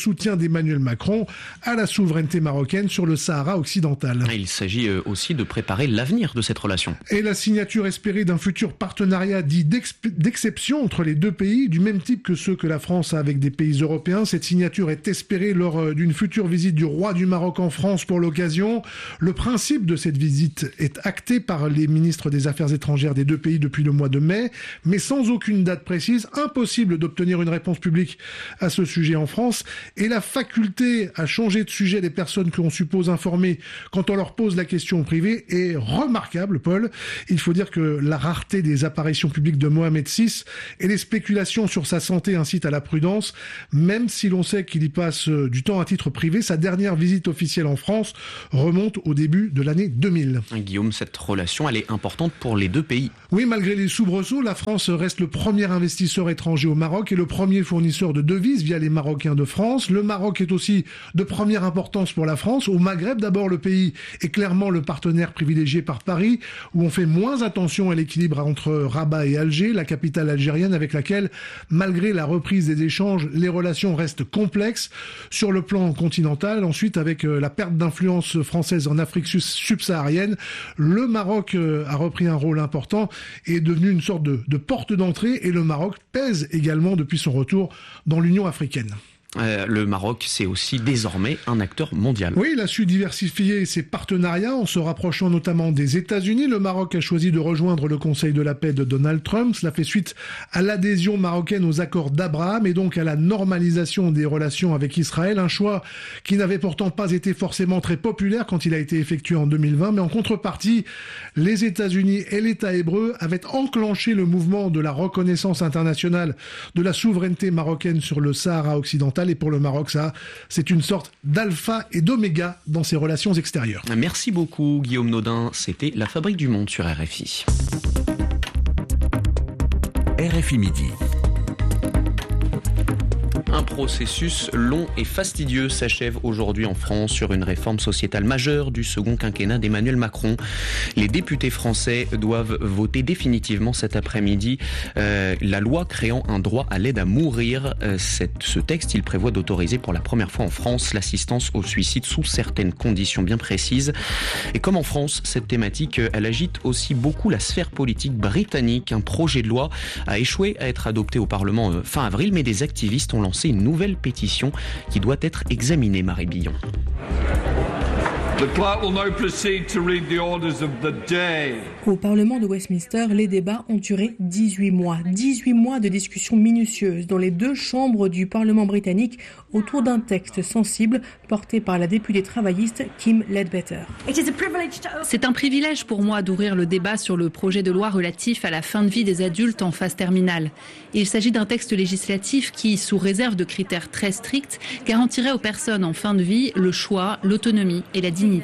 soutien d'Emmanuel Macron à la souveraineté marocaine sur le Sahara occidental.
Il s'agit aussi de préparer l'avenir de cette relation.
Et la signature espérée d'un futur partenariat dit d'exception entre les deux pays, du même type que ceux que la France a avec des pays européens. Cette signature est espérée lors d'une future visite du roi du Maroc en France pour l'occasion. Le principe de cette visite est acté par les ministres des Affaires étrangères des deux pays depuis le mois de mai, mais sans aucune date précise. Impossible d'obtenir une réponse publique à ce sujet en France. Et la faculté à changer de sujet des personnes que l'on suppose informées quand on leur pose la question privée est remarquable, Paul. Il faut dire que la rareté des apparitions publiques de Mohamed VI et les spéculations sur sa santé incitent à la prudence, même si l'on sait qu'il y passe du temps à titre privé. Sa dernière visite officielle en France remonte au début de l'année 2000.
Guillaume, cette relation, elle est importante pour les deux pays.
Oui, malgré les soubresauts, la France reste le premier investisseur étranger au Maroc et le premier fournisseur de devises via les Marocains de France. Le Maroc est aussi de première importance pour la France. Au Maghreb, d'abord, le pays est clairement le partenaire privilégié par Paris, où on fait moins attention à l'équilibre entre Rabat et Alger, la capitale algérienne avec laquelle, malgré la reprise des échanges, les relations restent complexes. Sur le plan continental, ensuite, avec la perte d'influence française en Afrique subsaharienne, le Maroc a repris un rôle important et est devenu une sorte de porte d'entrée, et le Maroc pèse également depuis son retour dans l'Union africaine.
Le Maroc, c'est aussi désormais un acteur mondial.
Oui, il a su diversifier ses partenariats en se rapprochant notamment des États-Unis. Le Maroc a choisi de rejoindre le Conseil de la paix de Donald Trump. Cela fait suite à l'adhésion marocaine aux accords d'Abraham et donc à la normalisation des relations avec Israël. Un choix qui n'avait pourtant pas été forcément très populaire quand il a été effectué en 2020. Mais en contrepartie, les États-Unis et l'État hébreu avaient enclenché le mouvement de la reconnaissance internationale de la souveraineté marocaine sur le Sahara occidental. Et pour le Maroc, ça, c'est une sorte d'alpha et d'oméga dans ses relations extérieures.
Merci beaucoup, Guillaume Naudin. C'était La Fabrique du Monde sur RFI.
RFI Midi.
Un processus long et fastidieux s'achève aujourd'hui en France sur une réforme sociétale majeure du second quinquennat d'Emmanuel Macron. Les députés français doivent voter définitivement cet après-midi la loi créant un droit à l'aide à mourir. Ce texte, il prévoit d'autoriser pour la première fois en France l'assistance au suicide sous certaines conditions bien précises. Et comme en France, cette thématique, elle agite aussi beaucoup la sphère politique britannique. Un projet de loi a échoué à être adopté au Parlement fin avril, mais des activistes ont lancé une nouvelle pétition qui doit être examinée, Marie Billon.
Au Parlement de Westminster, les débats ont duré 18 mois. 18 mois de discussions minutieuses dans les deux chambres du Parlement britannique autour d'un texte sensible porté par la députée travailliste Kim Ledbetter.
C'est un privilège pour moi d'ouvrir le débat sur le projet de loi relatif à la fin de vie des adultes en phase terminale. Il s'agit d'un texte législatif qui, sous réserve de critères très stricts, garantirait aux personnes en fin de vie le choix, l'autonomie et la dignité.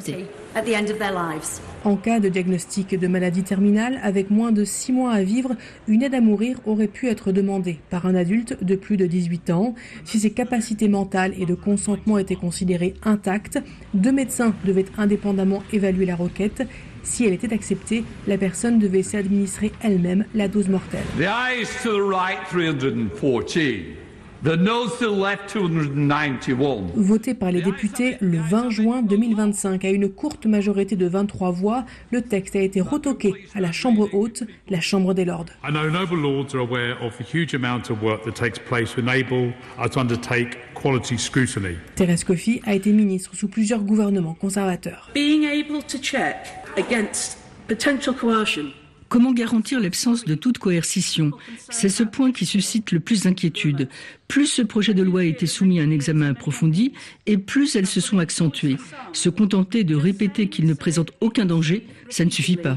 En cas de diagnostic de maladie terminale, avec moins de 6 mois à vivre, une aide à mourir aurait pu être demandée par un adulte de plus de 18 ans. Si ses capacités mentales et de consentement étaient considérées intactes, 2 médecins devaient indépendamment évaluer la requête. Si elle était acceptée, la personne devait s'administrer elle-même la dose mortelle.
The ayes to the right 314. The noes to the left 291.
Voté par les députés le 20 juin 2025 à une courte majorité de 23 voix, le texte a été retoqué à la Chambre haute, la Chambre des Lords.
I know noble lords are aware of the huge amount of work that takes place to enable us to undertake quality scrutiny.
Thérèse Coffey a été ministre sous plusieurs gouvernements conservateurs.
Being able to check against potential coercion.
Comment garantir l'absence de toute coercition ? C'est ce point qui suscite le plus d'inquiétude. Plus ce projet de loi a été soumis à un examen approfondi, et plus elles se sont accentuées. Se contenter de répéter qu'il ne présente aucun danger, ça ne suffit pas.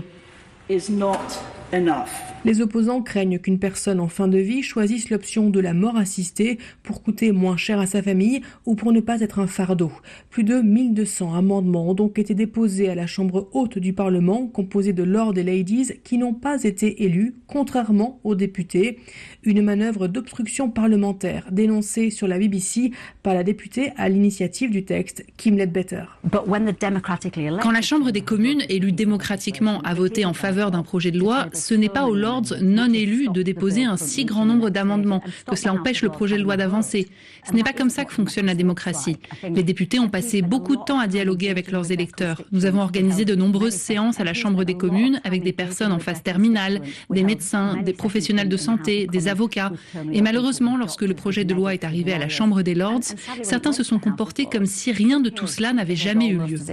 Les opposants craignent qu'une personne en fin de vie choisisse l'option de la mort assistée pour coûter moins cher à sa famille ou pour ne pas être un fardeau. Plus de 1200 amendements ont donc été déposés à la Chambre haute du Parlement, composée de lords et ladies qui n'ont pas été élus, contrairement aux députés. Une manœuvre d'obstruction parlementaire dénoncée sur la BBC par la députée à l'initiative du texte, Kim Ledbetter.
Quand la Chambre des communes, élue démocratiquement, a voté en faveur d'un projet de loi, ce n'est pas aux lords Lords non élus de déposer un si grand nombre d'amendements, que cela empêche le projet de loi d'avancer. Ce n'est pas comme ça que fonctionne la démocratie. Les députés ont passé beaucoup de temps à dialoguer avec leurs électeurs. Nous avons organisé de nombreuses séances à la Chambre des communes avec des personnes en phase terminale, des médecins, des professionnels de santé, des avocats. Et malheureusement, lorsque le projet de loi est arrivé à la Chambre des Lords, certains se sont comportés comme si rien de tout cela n'avait jamais eu lieu.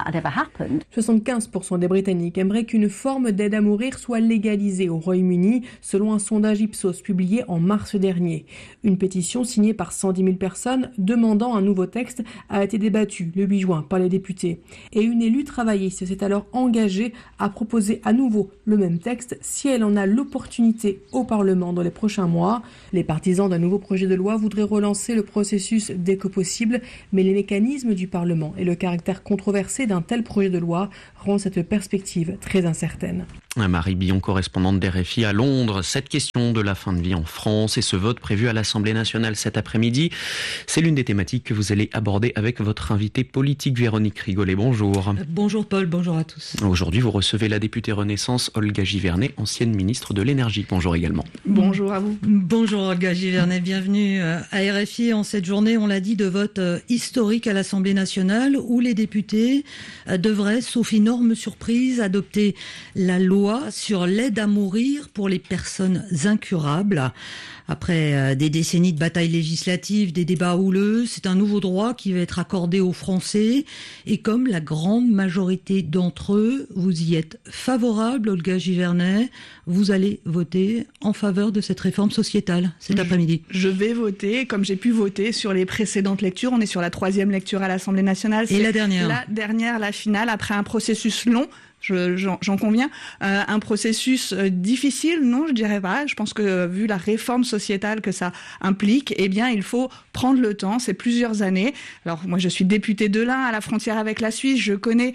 75% des Britanniques aimeraient qu'une forme d'aide à mourir soit légalisée au Royaume-Uni, selon un sondage Ipsos publié en mars dernier. Une pétition signée par 110 000 personnes demandant un nouveau texte a été débattue le 8 juin par les députés. Et une élue travailliste s'est alors engagée à proposer à nouveau le même texte si elle en a l'opportunité au Parlement dans les prochains mois. Les partisans d'un nouveau projet de loi voudraient relancer le processus dès que possible, mais les mécanismes du Parlement et le caractère controversé d'un tel projet de loi rend cette perspective très incertaine.
Marie Billon, correspondante d'RFI à Londres. Cette question de la fin de vie en France et ce vote prévu à l'Assemblée nationale cet après-midi, c'est l'une des thématiques que vous allez aborder avec votre invitée politique Véronique Rigolet. Bonjour.
Bonjour Paul, bonjour à tous.
Aujourd'hui, vous recevez la députée Renaissance Olga Givernet, ancienne ministre de l'Énergie. Bonjour également.
Bonjour à vous. Bonjour Olga Givernet, bienvenue à RFI en cette journée, on l'a dit, de vote historique à l'Assemblée nationale où les députés devraient, sauf énorme surprise, adopter la loi sur l'aide à mourir pour les personnes incurables. Après des décennies de batailles législatives, des débats houleux, c'est un nouveau droit qui va être accordé aux Français. Et comme la grande majorité d'entre eux, vous y êtes favorable, Olga Givernet, vous allez voter en faveur de cette réforme sociétale cet après-midi.
Je vais voter, comme j'ai pu voter sur les précédentes lectures. On est sur la 3e lecture à l'Assemblée nationale.
Et la dernière ?
La dernière, la finale, après un processus long. J'en conviens. Un processus difficile, non, je dirais pas. Je pense que vu la réforme sociétale que ça implique, eh bien, il faut prendre le temps. C'est plusieurs années. Alors, moi, je suis députée de l'Ain, à la frontière avec la Suisse. Je connais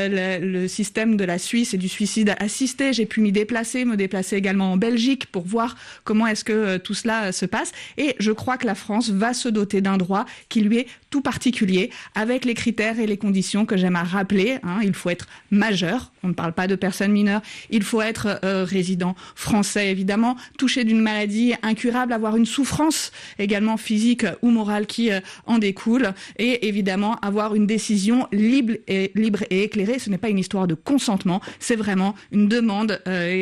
le système de la Suisse et du suicide assisté. J'ai pu me déplacer également en Belgique pour voir comment est-ce que tout cela se passe. Et je crois que la France va se doter d'un droit qui lui est tout particulier, avec les critères et les conditions que j'aime à rappeler. Il faut être majeur. On ne parle pas de personnes mineures. Il faut être résident français, évidemment, touché d'une maladie incurable, avoir une souffrance également physique ou morale qui en découle, et évidemment avoir une décision libre et éclairée. Ce n'est pas une histoire de consentement, c'est vraiment une demande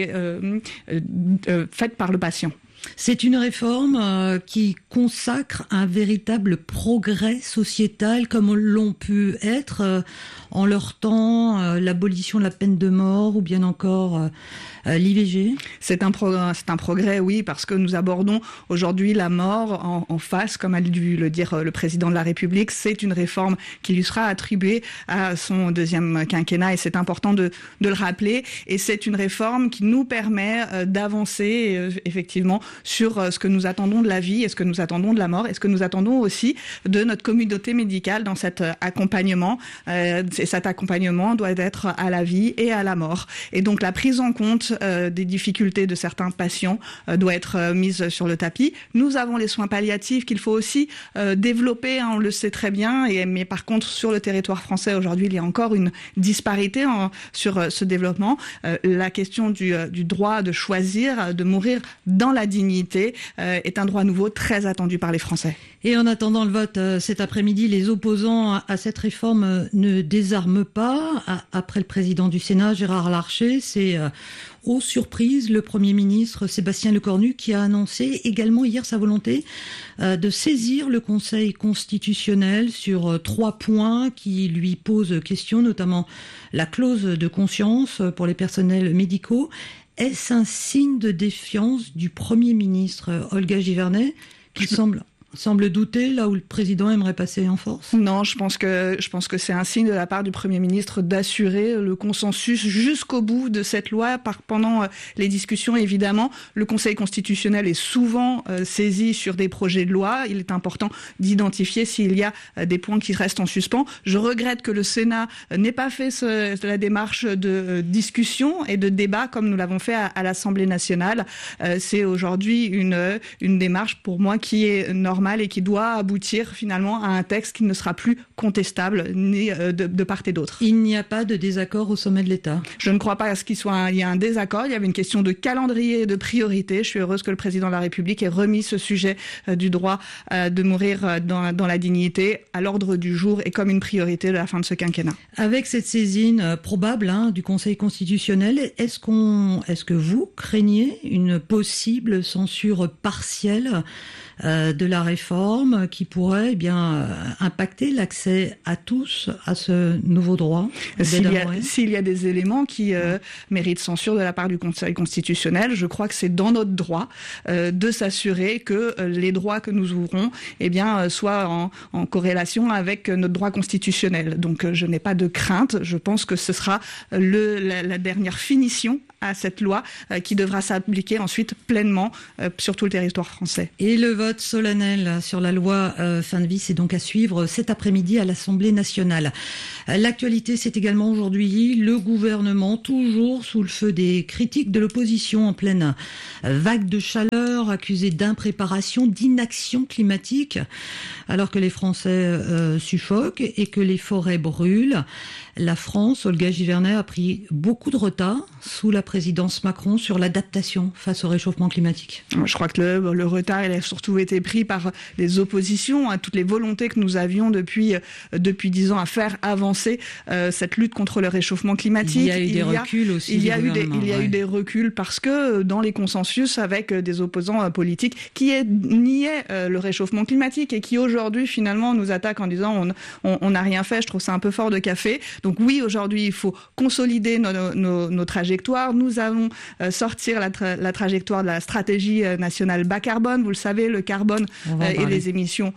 faite par le patient.
C'est une réforme qui consacre un véritable progrès sociétal comme l'ont pu être en leur temps l'abolition de la peine de mort ou bien encore l'IVG.
C'est un progrès, oui, parce que nous abordons aujourd'hui la mort en face, comme a dû le dire le président de la République. C'est une réforme qui lui sera attribuée à son deuxième quinquennat et c'est important de le rappeler. Et c'est une réforme qui nous permet d'avancer effectivement sur ce que nous attendons de la vie et ce que nous attendons de la mort et ce que nous attendons aussi de notre communauté médicale dans cet accompagnement. Et cet accompagnement doit être à la vie et à la mort. Et donc la prise en compte des difficultés de certains patients doit être mise sur le tapis. Nous avons les soins palliatifs qu'il faut aussi développer, on le sait très bien, mais par contre sur le territoire français aujourd'hui il y a encore une disparité sur ce développement. La question du droit de choisir, de mourir dans la dignité est un droit nouveau très attendu par les Français.
Et en attendant le vote cet après-midi, les opposants à cette réforme ne désarment pas. Après le président du Sénat, Gérard Larcher, c'est aux surprises le Premier ministre Sébastien Lecornu qui a annoncé également hier sa volonté de saisir le Conseil constitutionnel sur 3 points qui lui posent question, notamment la clause de conscience pour les personnels médicaux. Est-ce un signe de défiance du Premier ministre Olga Givernet qui semble douter là où le président aimerait passer en force?
Non, je pense que c'est un signe de la part du Premier ministre d'assurer le consensus jusqu'au bout de cette loi. Pendant les discussions, évidemment, le Conseil constitutionnel est souvent saisi sur des projets de loi. Il est important d'identifier s'il y a des points qui restent en suspens. Je regrette que le Sénat n'ait pas fait la démarche de discussion et de débat comme nous l'avons fait à l'Assemblée nationale. C'est aujourd'hui une démarche pour moi qui est normale normal et qui doit aboutir finalement à un texte qui ne sera plus contestable ni de part et d'autre.
Il n'y a pas de désaccord au sommet de l'État?
Je ne crois pas il y a un désaccord. Il y avait une question de calendrier et de priorité. Je suis heureuse que le président de la République ait remis ce sujet du droit de mourir dans la dignité à l'ordre du jour et comme une priorité de la fin de ce quinquennat.
Avec cette saisine probable du Conseil constitutionnel, est-ce que vous craignez une possible censure partielle de la réforme qui pourrait impacter l'accès à tous à ce nouveau droit?
S'il y a des éléments qui méritent censure de la part du Conseil constitutionnel, je crois que c'est dans notre droit de s'assurer que les droits que nous ouvrons soient en corrélation avec notre droit constitutionnel. Donc je n'ai pas de crainte, je pense que ce sera la dernière finition à cette loi qui devra s'appliquer ensuite pleinement sur tout le territoire français.
Et le vote solennel sur la loi fin de vie, c'est donc à suivre cet après-midi à l'Assemblée nationale. L'actualité, c'est également aujourd'hui le gouvernement, toujours sous le feu des critiques de l'opposition en pleine vague de chaleur, accusé d'impréparation, d'inaction climatique, alors que les Français suffoquent et que les forêts brûlent. La France, Olga Givernet, a pris beaucoup de retard sous la présidence Macron sur l'adaptation face au réchauffement climatique.
Je crois que le retard, il a surtout été pris par les oppositions à toutes les volontés que nous avions depuis 10 ans à faire avancer cette lutte contre le réchauffement climatique.
Il y a eu des reculs aussi.
Il y a eu des reculs parce que dans les consensus avec des opposants politiques qui niaient le réchauffement climatique et qui aujourd'hui finalement nous attaquent en disant on n'a rien fait. Je trouve ça un peu fort de café. Donc oui, aujourd'hui, il faut consolider nos trajectoires. Nous allons sortir la trajectoire de la stratégie nationale bas carbone. Vous le savez, le carbone et les émissions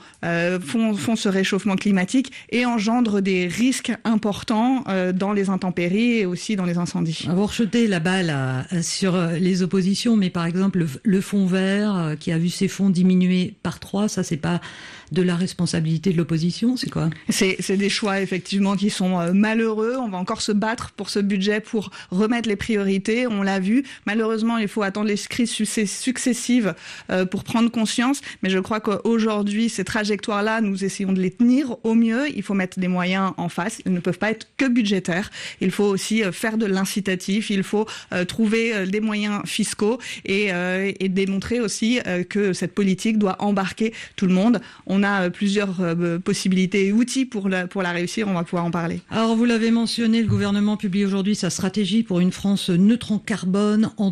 font ce réchauffement climatique et engendrent des risques importants dans les intempéries et aussi dans les incendies.
Vous rechetez la balle sur les oppositions, mais par exemple, le fonds vert qui a vu ses fonds diminuer par 3, ça, c'est pas de la responsabilité de l'opposition, c'est quoi? C'est
des choix, effectivement, qui sont malheureux. On va encore se battre pour ce budget, pour remettre les priorités. On l'a vu. Malheureusement, il faut attendre les crises successives pour prendre conscience. Mais je crois qu'aujourd'hui, ces trajectoires-là, nous essayons de les tenir au mieux. Il faut mettre des moyens en face. Ils ne peuvent pas être que budgétaires. Il faut aussi faire de l'incitatif. Il faut trouver des moyens fiscaux et démontrer aussi que cette politique doit embarquer tout le monde. On a plusieurs possibilités et outils pour la réussir. On va pouvoir en parler.
Alors, vous l'avez mentionné, le gouvernement publie aujourd'hui sa stratégie pour une France neutre en carbone en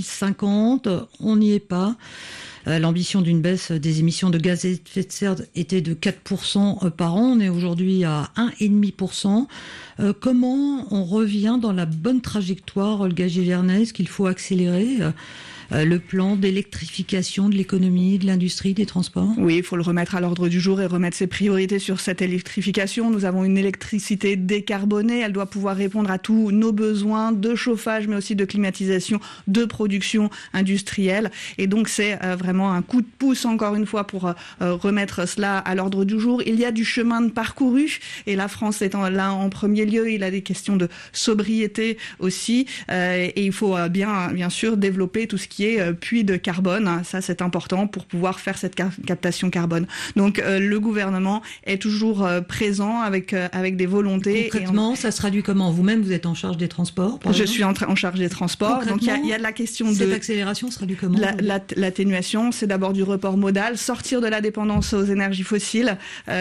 2050. On n'y est pas. L'ambition d'une baisse des émissions de gaz à effet de serre était de 4% par an. On est aujourd'hui à 1,5%. Comment on revient dans la bonne trajectoire, Olga Givernet? Est-ce qu'il faut accélérer le plan d'électrification de l'économie, de l'industrie, des transports?
Oui, il faut le remettre à l'ordre du jour et remettre ses priorités sur cette électrification. Nous avons une électricité décarbonée. Elle doit pouvoir répondre à tous nos besoins de chauffage, mais aussi de climatisation, de production industrielle. Et donc, c'est vraiment un coup de pouce, encore une fois, pour remettre cela à l'ordre du jour. Il y a du chemin de parcouru et la France étant là en premier lieu, il a des questions de sobriété aussi. Et il faut bien sûr développer tout ce qui est puits de carbone. Ça, c'est important pour pouvoir faire cette captation carbone. Donc, le gouvernement est toujours présent avec des volontés.
Concrètement, ça se traduit comment? Vous-même, vous êtes en charge des transports?
Je suis en charge des transports. Donc, il y a de la question
cette accélération se traduit comment?
L'atténuation, c'est d'abord du report modal, sortir de la dépendance aux énergies fossiles.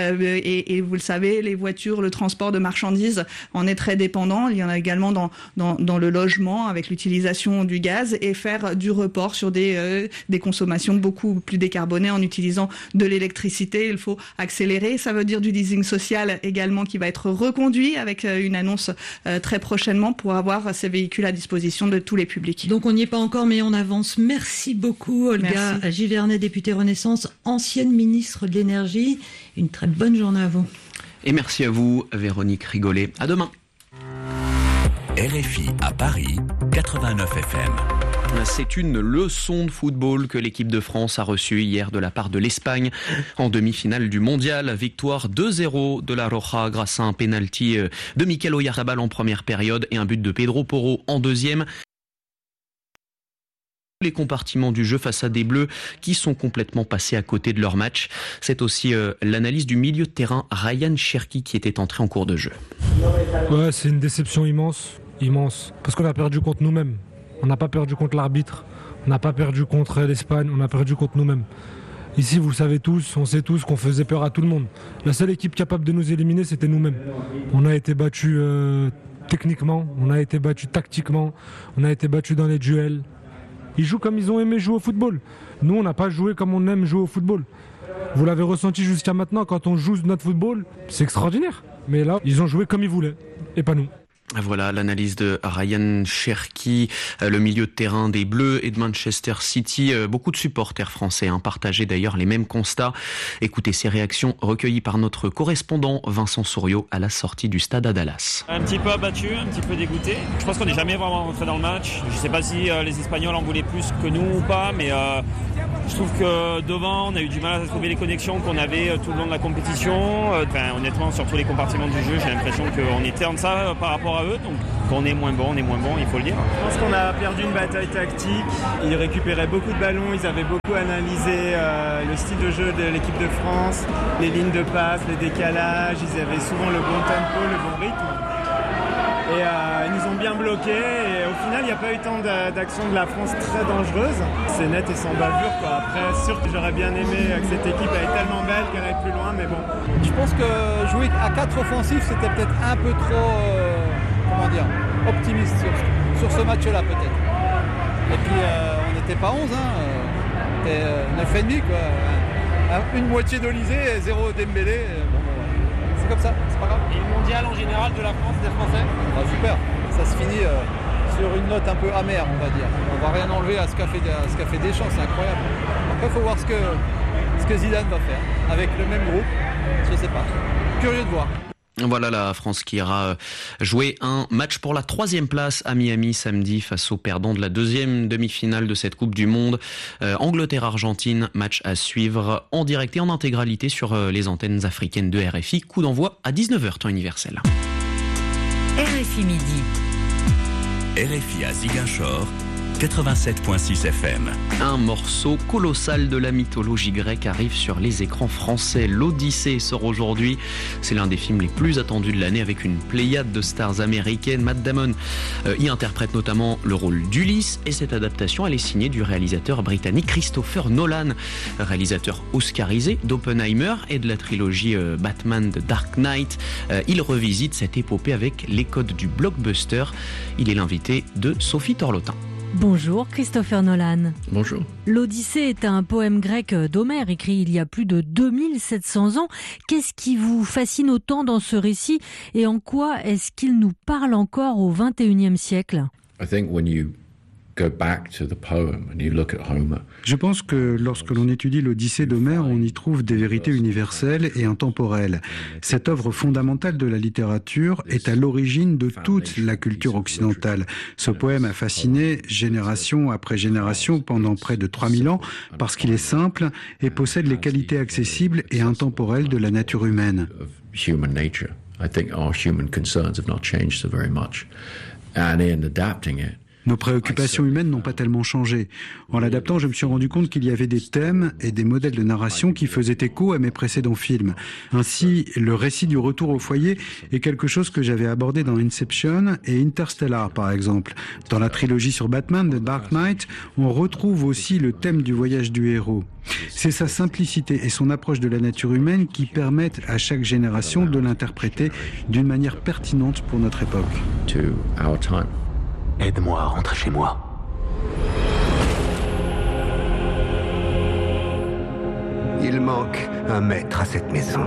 Et vous le savez, les voitures, le transport de marchandises en est très dépendant. Il y en a également dans le logement avec l'utilisation du gaz et faire du report sur des consommations beaucoup plus décarbonées en utilisant de l'électricité. Il faut accélérer. Ça veut dire du leasing social également qui va être reconduit avec une annonce très prochainement pour avoir ces véhicules à disposition de tous les publics.
Donc on n'y est pas encore, mais on avance. Merci beaucoup, Olga Givernet, députée Renaissance, ancienne ministre de l'Énergie. Une très bonne journée à vous.
Et merci à vous, Véronique Rigolet. À demain.
RFI à Paris, 89 FM.
C'est une leçon de football que l'équipe de France a reçue hier de la part de l'Espagne en demi-finale du Mondial. Victoire 2-0 de la Roja grâce à un pénalty de Mikel Oyarzabal en première période et un but de Pedro Porro en deuxième. les compartiments du jeu face à des Bleus qui sont complètement passés à côté de leur match. C'est aussi l'analyse du milieu de terrain Ryan Cherki qui était entré en cours de jeu.
Ouais, c'est une déception immense, parce qu'on a perdu contre nous-mêmes. On n'a pas perdu contre l'arbitre, on n'a pas perdu contre l'Espagne, on a perdu contre nous-mêmes. Ici, vous le savez tous, on sait tous qu'on faisait peur à tout le monde. La seule équipe capable de nous éliminer, c'était nous-mêmes. On a été battus techniquement, on a été battus tactiquement, on a été battus dans les duels. Ils jouent comme ils ont aimé jouer au football. Nous, on n'a pas joué comme on aime jouer au football. Vous l'avez ressenti jusqu'à maintenant, quand on joue notre football, c'est extraordinaire. Mais là, ils ont joué comme ils voulaient, et pas nous.
Voilà l'analyse de Ryan Cherki, le milieu de terrain des Bleus et de Manchester City. Beaucoup de supporters français partageaient d'ailleurs les mêmes constats. Écoutez ces réactions recueillies par notre correspondant Vincent Souriau à la sortie du stade à Dallas.
Un petit peu abattu, un petit peu dégoûté. Je pense qu'on n'est jamais vraiment rentré dans le match. Je ne sais pas si les Espagnols en voulaient plus que nous ou pas, mais je trouve que devant, on a eu du mal à trouver les connexions qu'on avait tout le long de la compétition. Honnêtement, sur tous les compartiments du jeu, j'ai l'impression qu'on était en deçà par rapport à eux. Donc quand on est moins bon, il faut le dire.
Je pense qu'on a perdu une bataille tactique. Ils récupéraient beaucoup de ballons, ils avaient beaucoup analysé le style de jeu de l'équipe de France, les lignes de passe, les décalages, ils avaient souvent le bon tempo, le bon rythme. Et ils nous ont bien bloqués et au final il n'y a pas eu tant d'actions de la France très dangereuses. C'est net et sans bavure quoi. Après sûr que j'aurais bien aimé que cette équipe elle est tellement belle qu'elle aille plus loin mais bon.
Je pense que jouer à 4 offensifs c'était peut-être un peu trop optimiste sur ce match-là peut-être. Et puis on n'était pas 11, on était 9,5 quoi. Une moitié d'Olysée et 0 Dembélé. C'est comme ça, c'est pas grave.
Et le mondial en général de la France, des Français
super, ça se finit sur une note un peu amère on va dire. On va rien enlever à ce qu'a fait Deschamps, c'est incroyable. Après il faut voir ce que Zidane va faire avec le même groupe, je sais pas. Curieux de voir.
Voilà la France qui ira jouer un match pour la 3e place à Miami samedi face aux perdants de la 2e demi-finale de cette Coupe du Monde. Angleterre-Argentine, match à suivre en direct et en intégralité sur les antennes africaines de RFI. Coup d'envoi à 19h, temps universel.
RFI Midi. RFI à Ziguinchor. 87.6 FM.
Un morceau colossal de la mythologie grecque arrive sur les écrans français. L'Odyssée sort aujourd'hui. C'est l'un des films les plus attendus de l'année avec une pléiade de stars américaines. Matt Damon y interprète notamment le rôle d'Ulysse et cette adaptation elle est signée du réalisateur britannique Christopher Nolan, réalisateur oscarisé d'Oppenheimer et de la trilogie Batman The Dark Knight. Il revisite cette épopée avec les codes du blockbuster. Il est l'invité de Sophie Torlotin.
Bonjour Christopher Nolan.
Bonjour.
L'Odyssée est un poème grec d'Homère écrit il y a plus de 2700 ans. Qu'est-ce qui vous fascine autant dans ce récit et en quoi est-ce qu'il nous parle encore au XXIe siècle ?
Je pense que lorsque l'on étudie l'Odyssée d'Homère, on y trouve des vérités universelles et intemporelles. Cette œuvre fondamentale de la littérature est à l'origine de toute la culture occidentale. Ce poème a fasciné génération après génération pendant près de 3000 ans parce qu'il est simple et possède les qualités accessibles et intemporelles de la nature humaine. Nos préoccupations humaines n'ont pas tellement changé. En l'adaptant, je me suis rendu compte qu'il y avait des thèmes et des modèles de narration qui faisaient écho à mes précédents films. Ainsi, le récit du retour au foyer est quelque chose que j'avais abordé dans Inception et Interstellar, par exemple. Dans la trilogie sur Batman, The Dark Knight, on retrouve aussi le thème du voyage du héros. C'est sa simplicité et son approche de la nature humaine qui permettent à chaque génération de l'interpréter d'une manière pertinente pour notre époque.
Aide-moi à rentrer chez moi.
Il manque un maître à cette maison.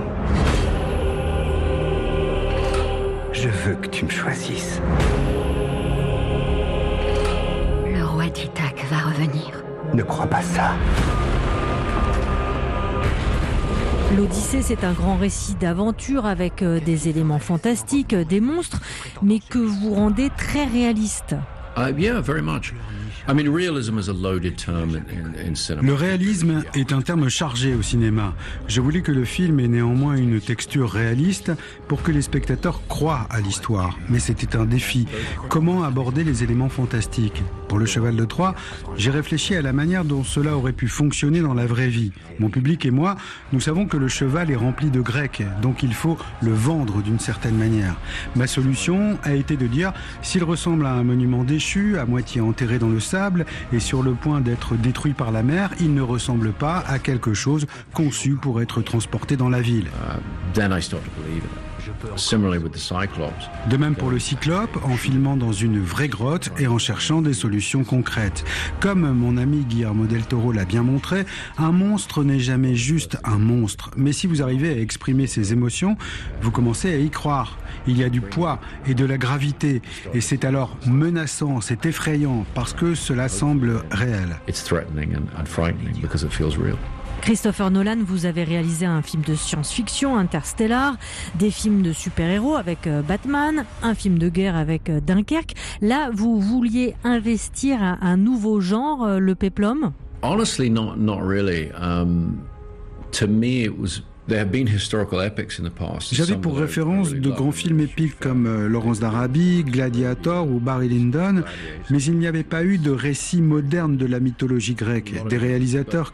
Je veux que tu me choisisses.
Le roi d'Ithaque va revenir.
Ne crois pas ça.
L'Odyssée, c'est un grand récit d'aventure avec des éléments fantastiques, des monstres, mais que vous rendez très réaliste.
Yeah, very much. I mean, realism is a loaded term in cinema.
Le réalisme est un terme chargé au cinéma. Je voulais que le film ait néanmoins une texture réaliste pour que les spectateurs croient à l'histoire. Mais c'était un défi. Comment aborder les éléments fantastiques ? Pour Le Cheval de Troie, j'ai réfléchi à la manière dont cela aurait pu fonctionner dans la vraie vie. Mon public et moi, nous savons que le cheval est rempli de grec, donc il faut le vendre d'une certaine manière. Ma solution a été de dire, s'il ressemble à un monument déchu, à moitié enterré dans le sable et sur le point d'être détruit par la mer, il ne ressemble pas à quelque chose conçu pour être transporté dans la ville.
Then I start to believe in it. Similarly with the Cyclops.
De même pour le Cyclope, en filmant dans une vraie grotte et en cherchant des solutions concrètes. Comme mon ami Guillermo del Toro l'a bien montré, un monstre n'est jamais juste un monstre. Mais si vous arrivez à exprimer ses émotions, vous commencez à y croire. Il y a du poids et de la gravité. Et c'est alors menaçant, c'est effrayant, parce que cela semble réel.
It's threatening and frightening because it feels real.
Christopher Nolan, vous avez réalisé un film de science-fiction, Interstellar, des films de super-héros avec Batman, un film de guerre avec Dunkerque. Là, vous vouliez investir un nouveau genre, le péplum ?
Honestly, not really. To me, it was.
J'avais pour référence de grands films épiques comme Laurence d'Arabie, Gladiator ou Barry Lyndon, mais il n'y avait pas eu de récit moderne de la mythologie grecque. Des réalisateurs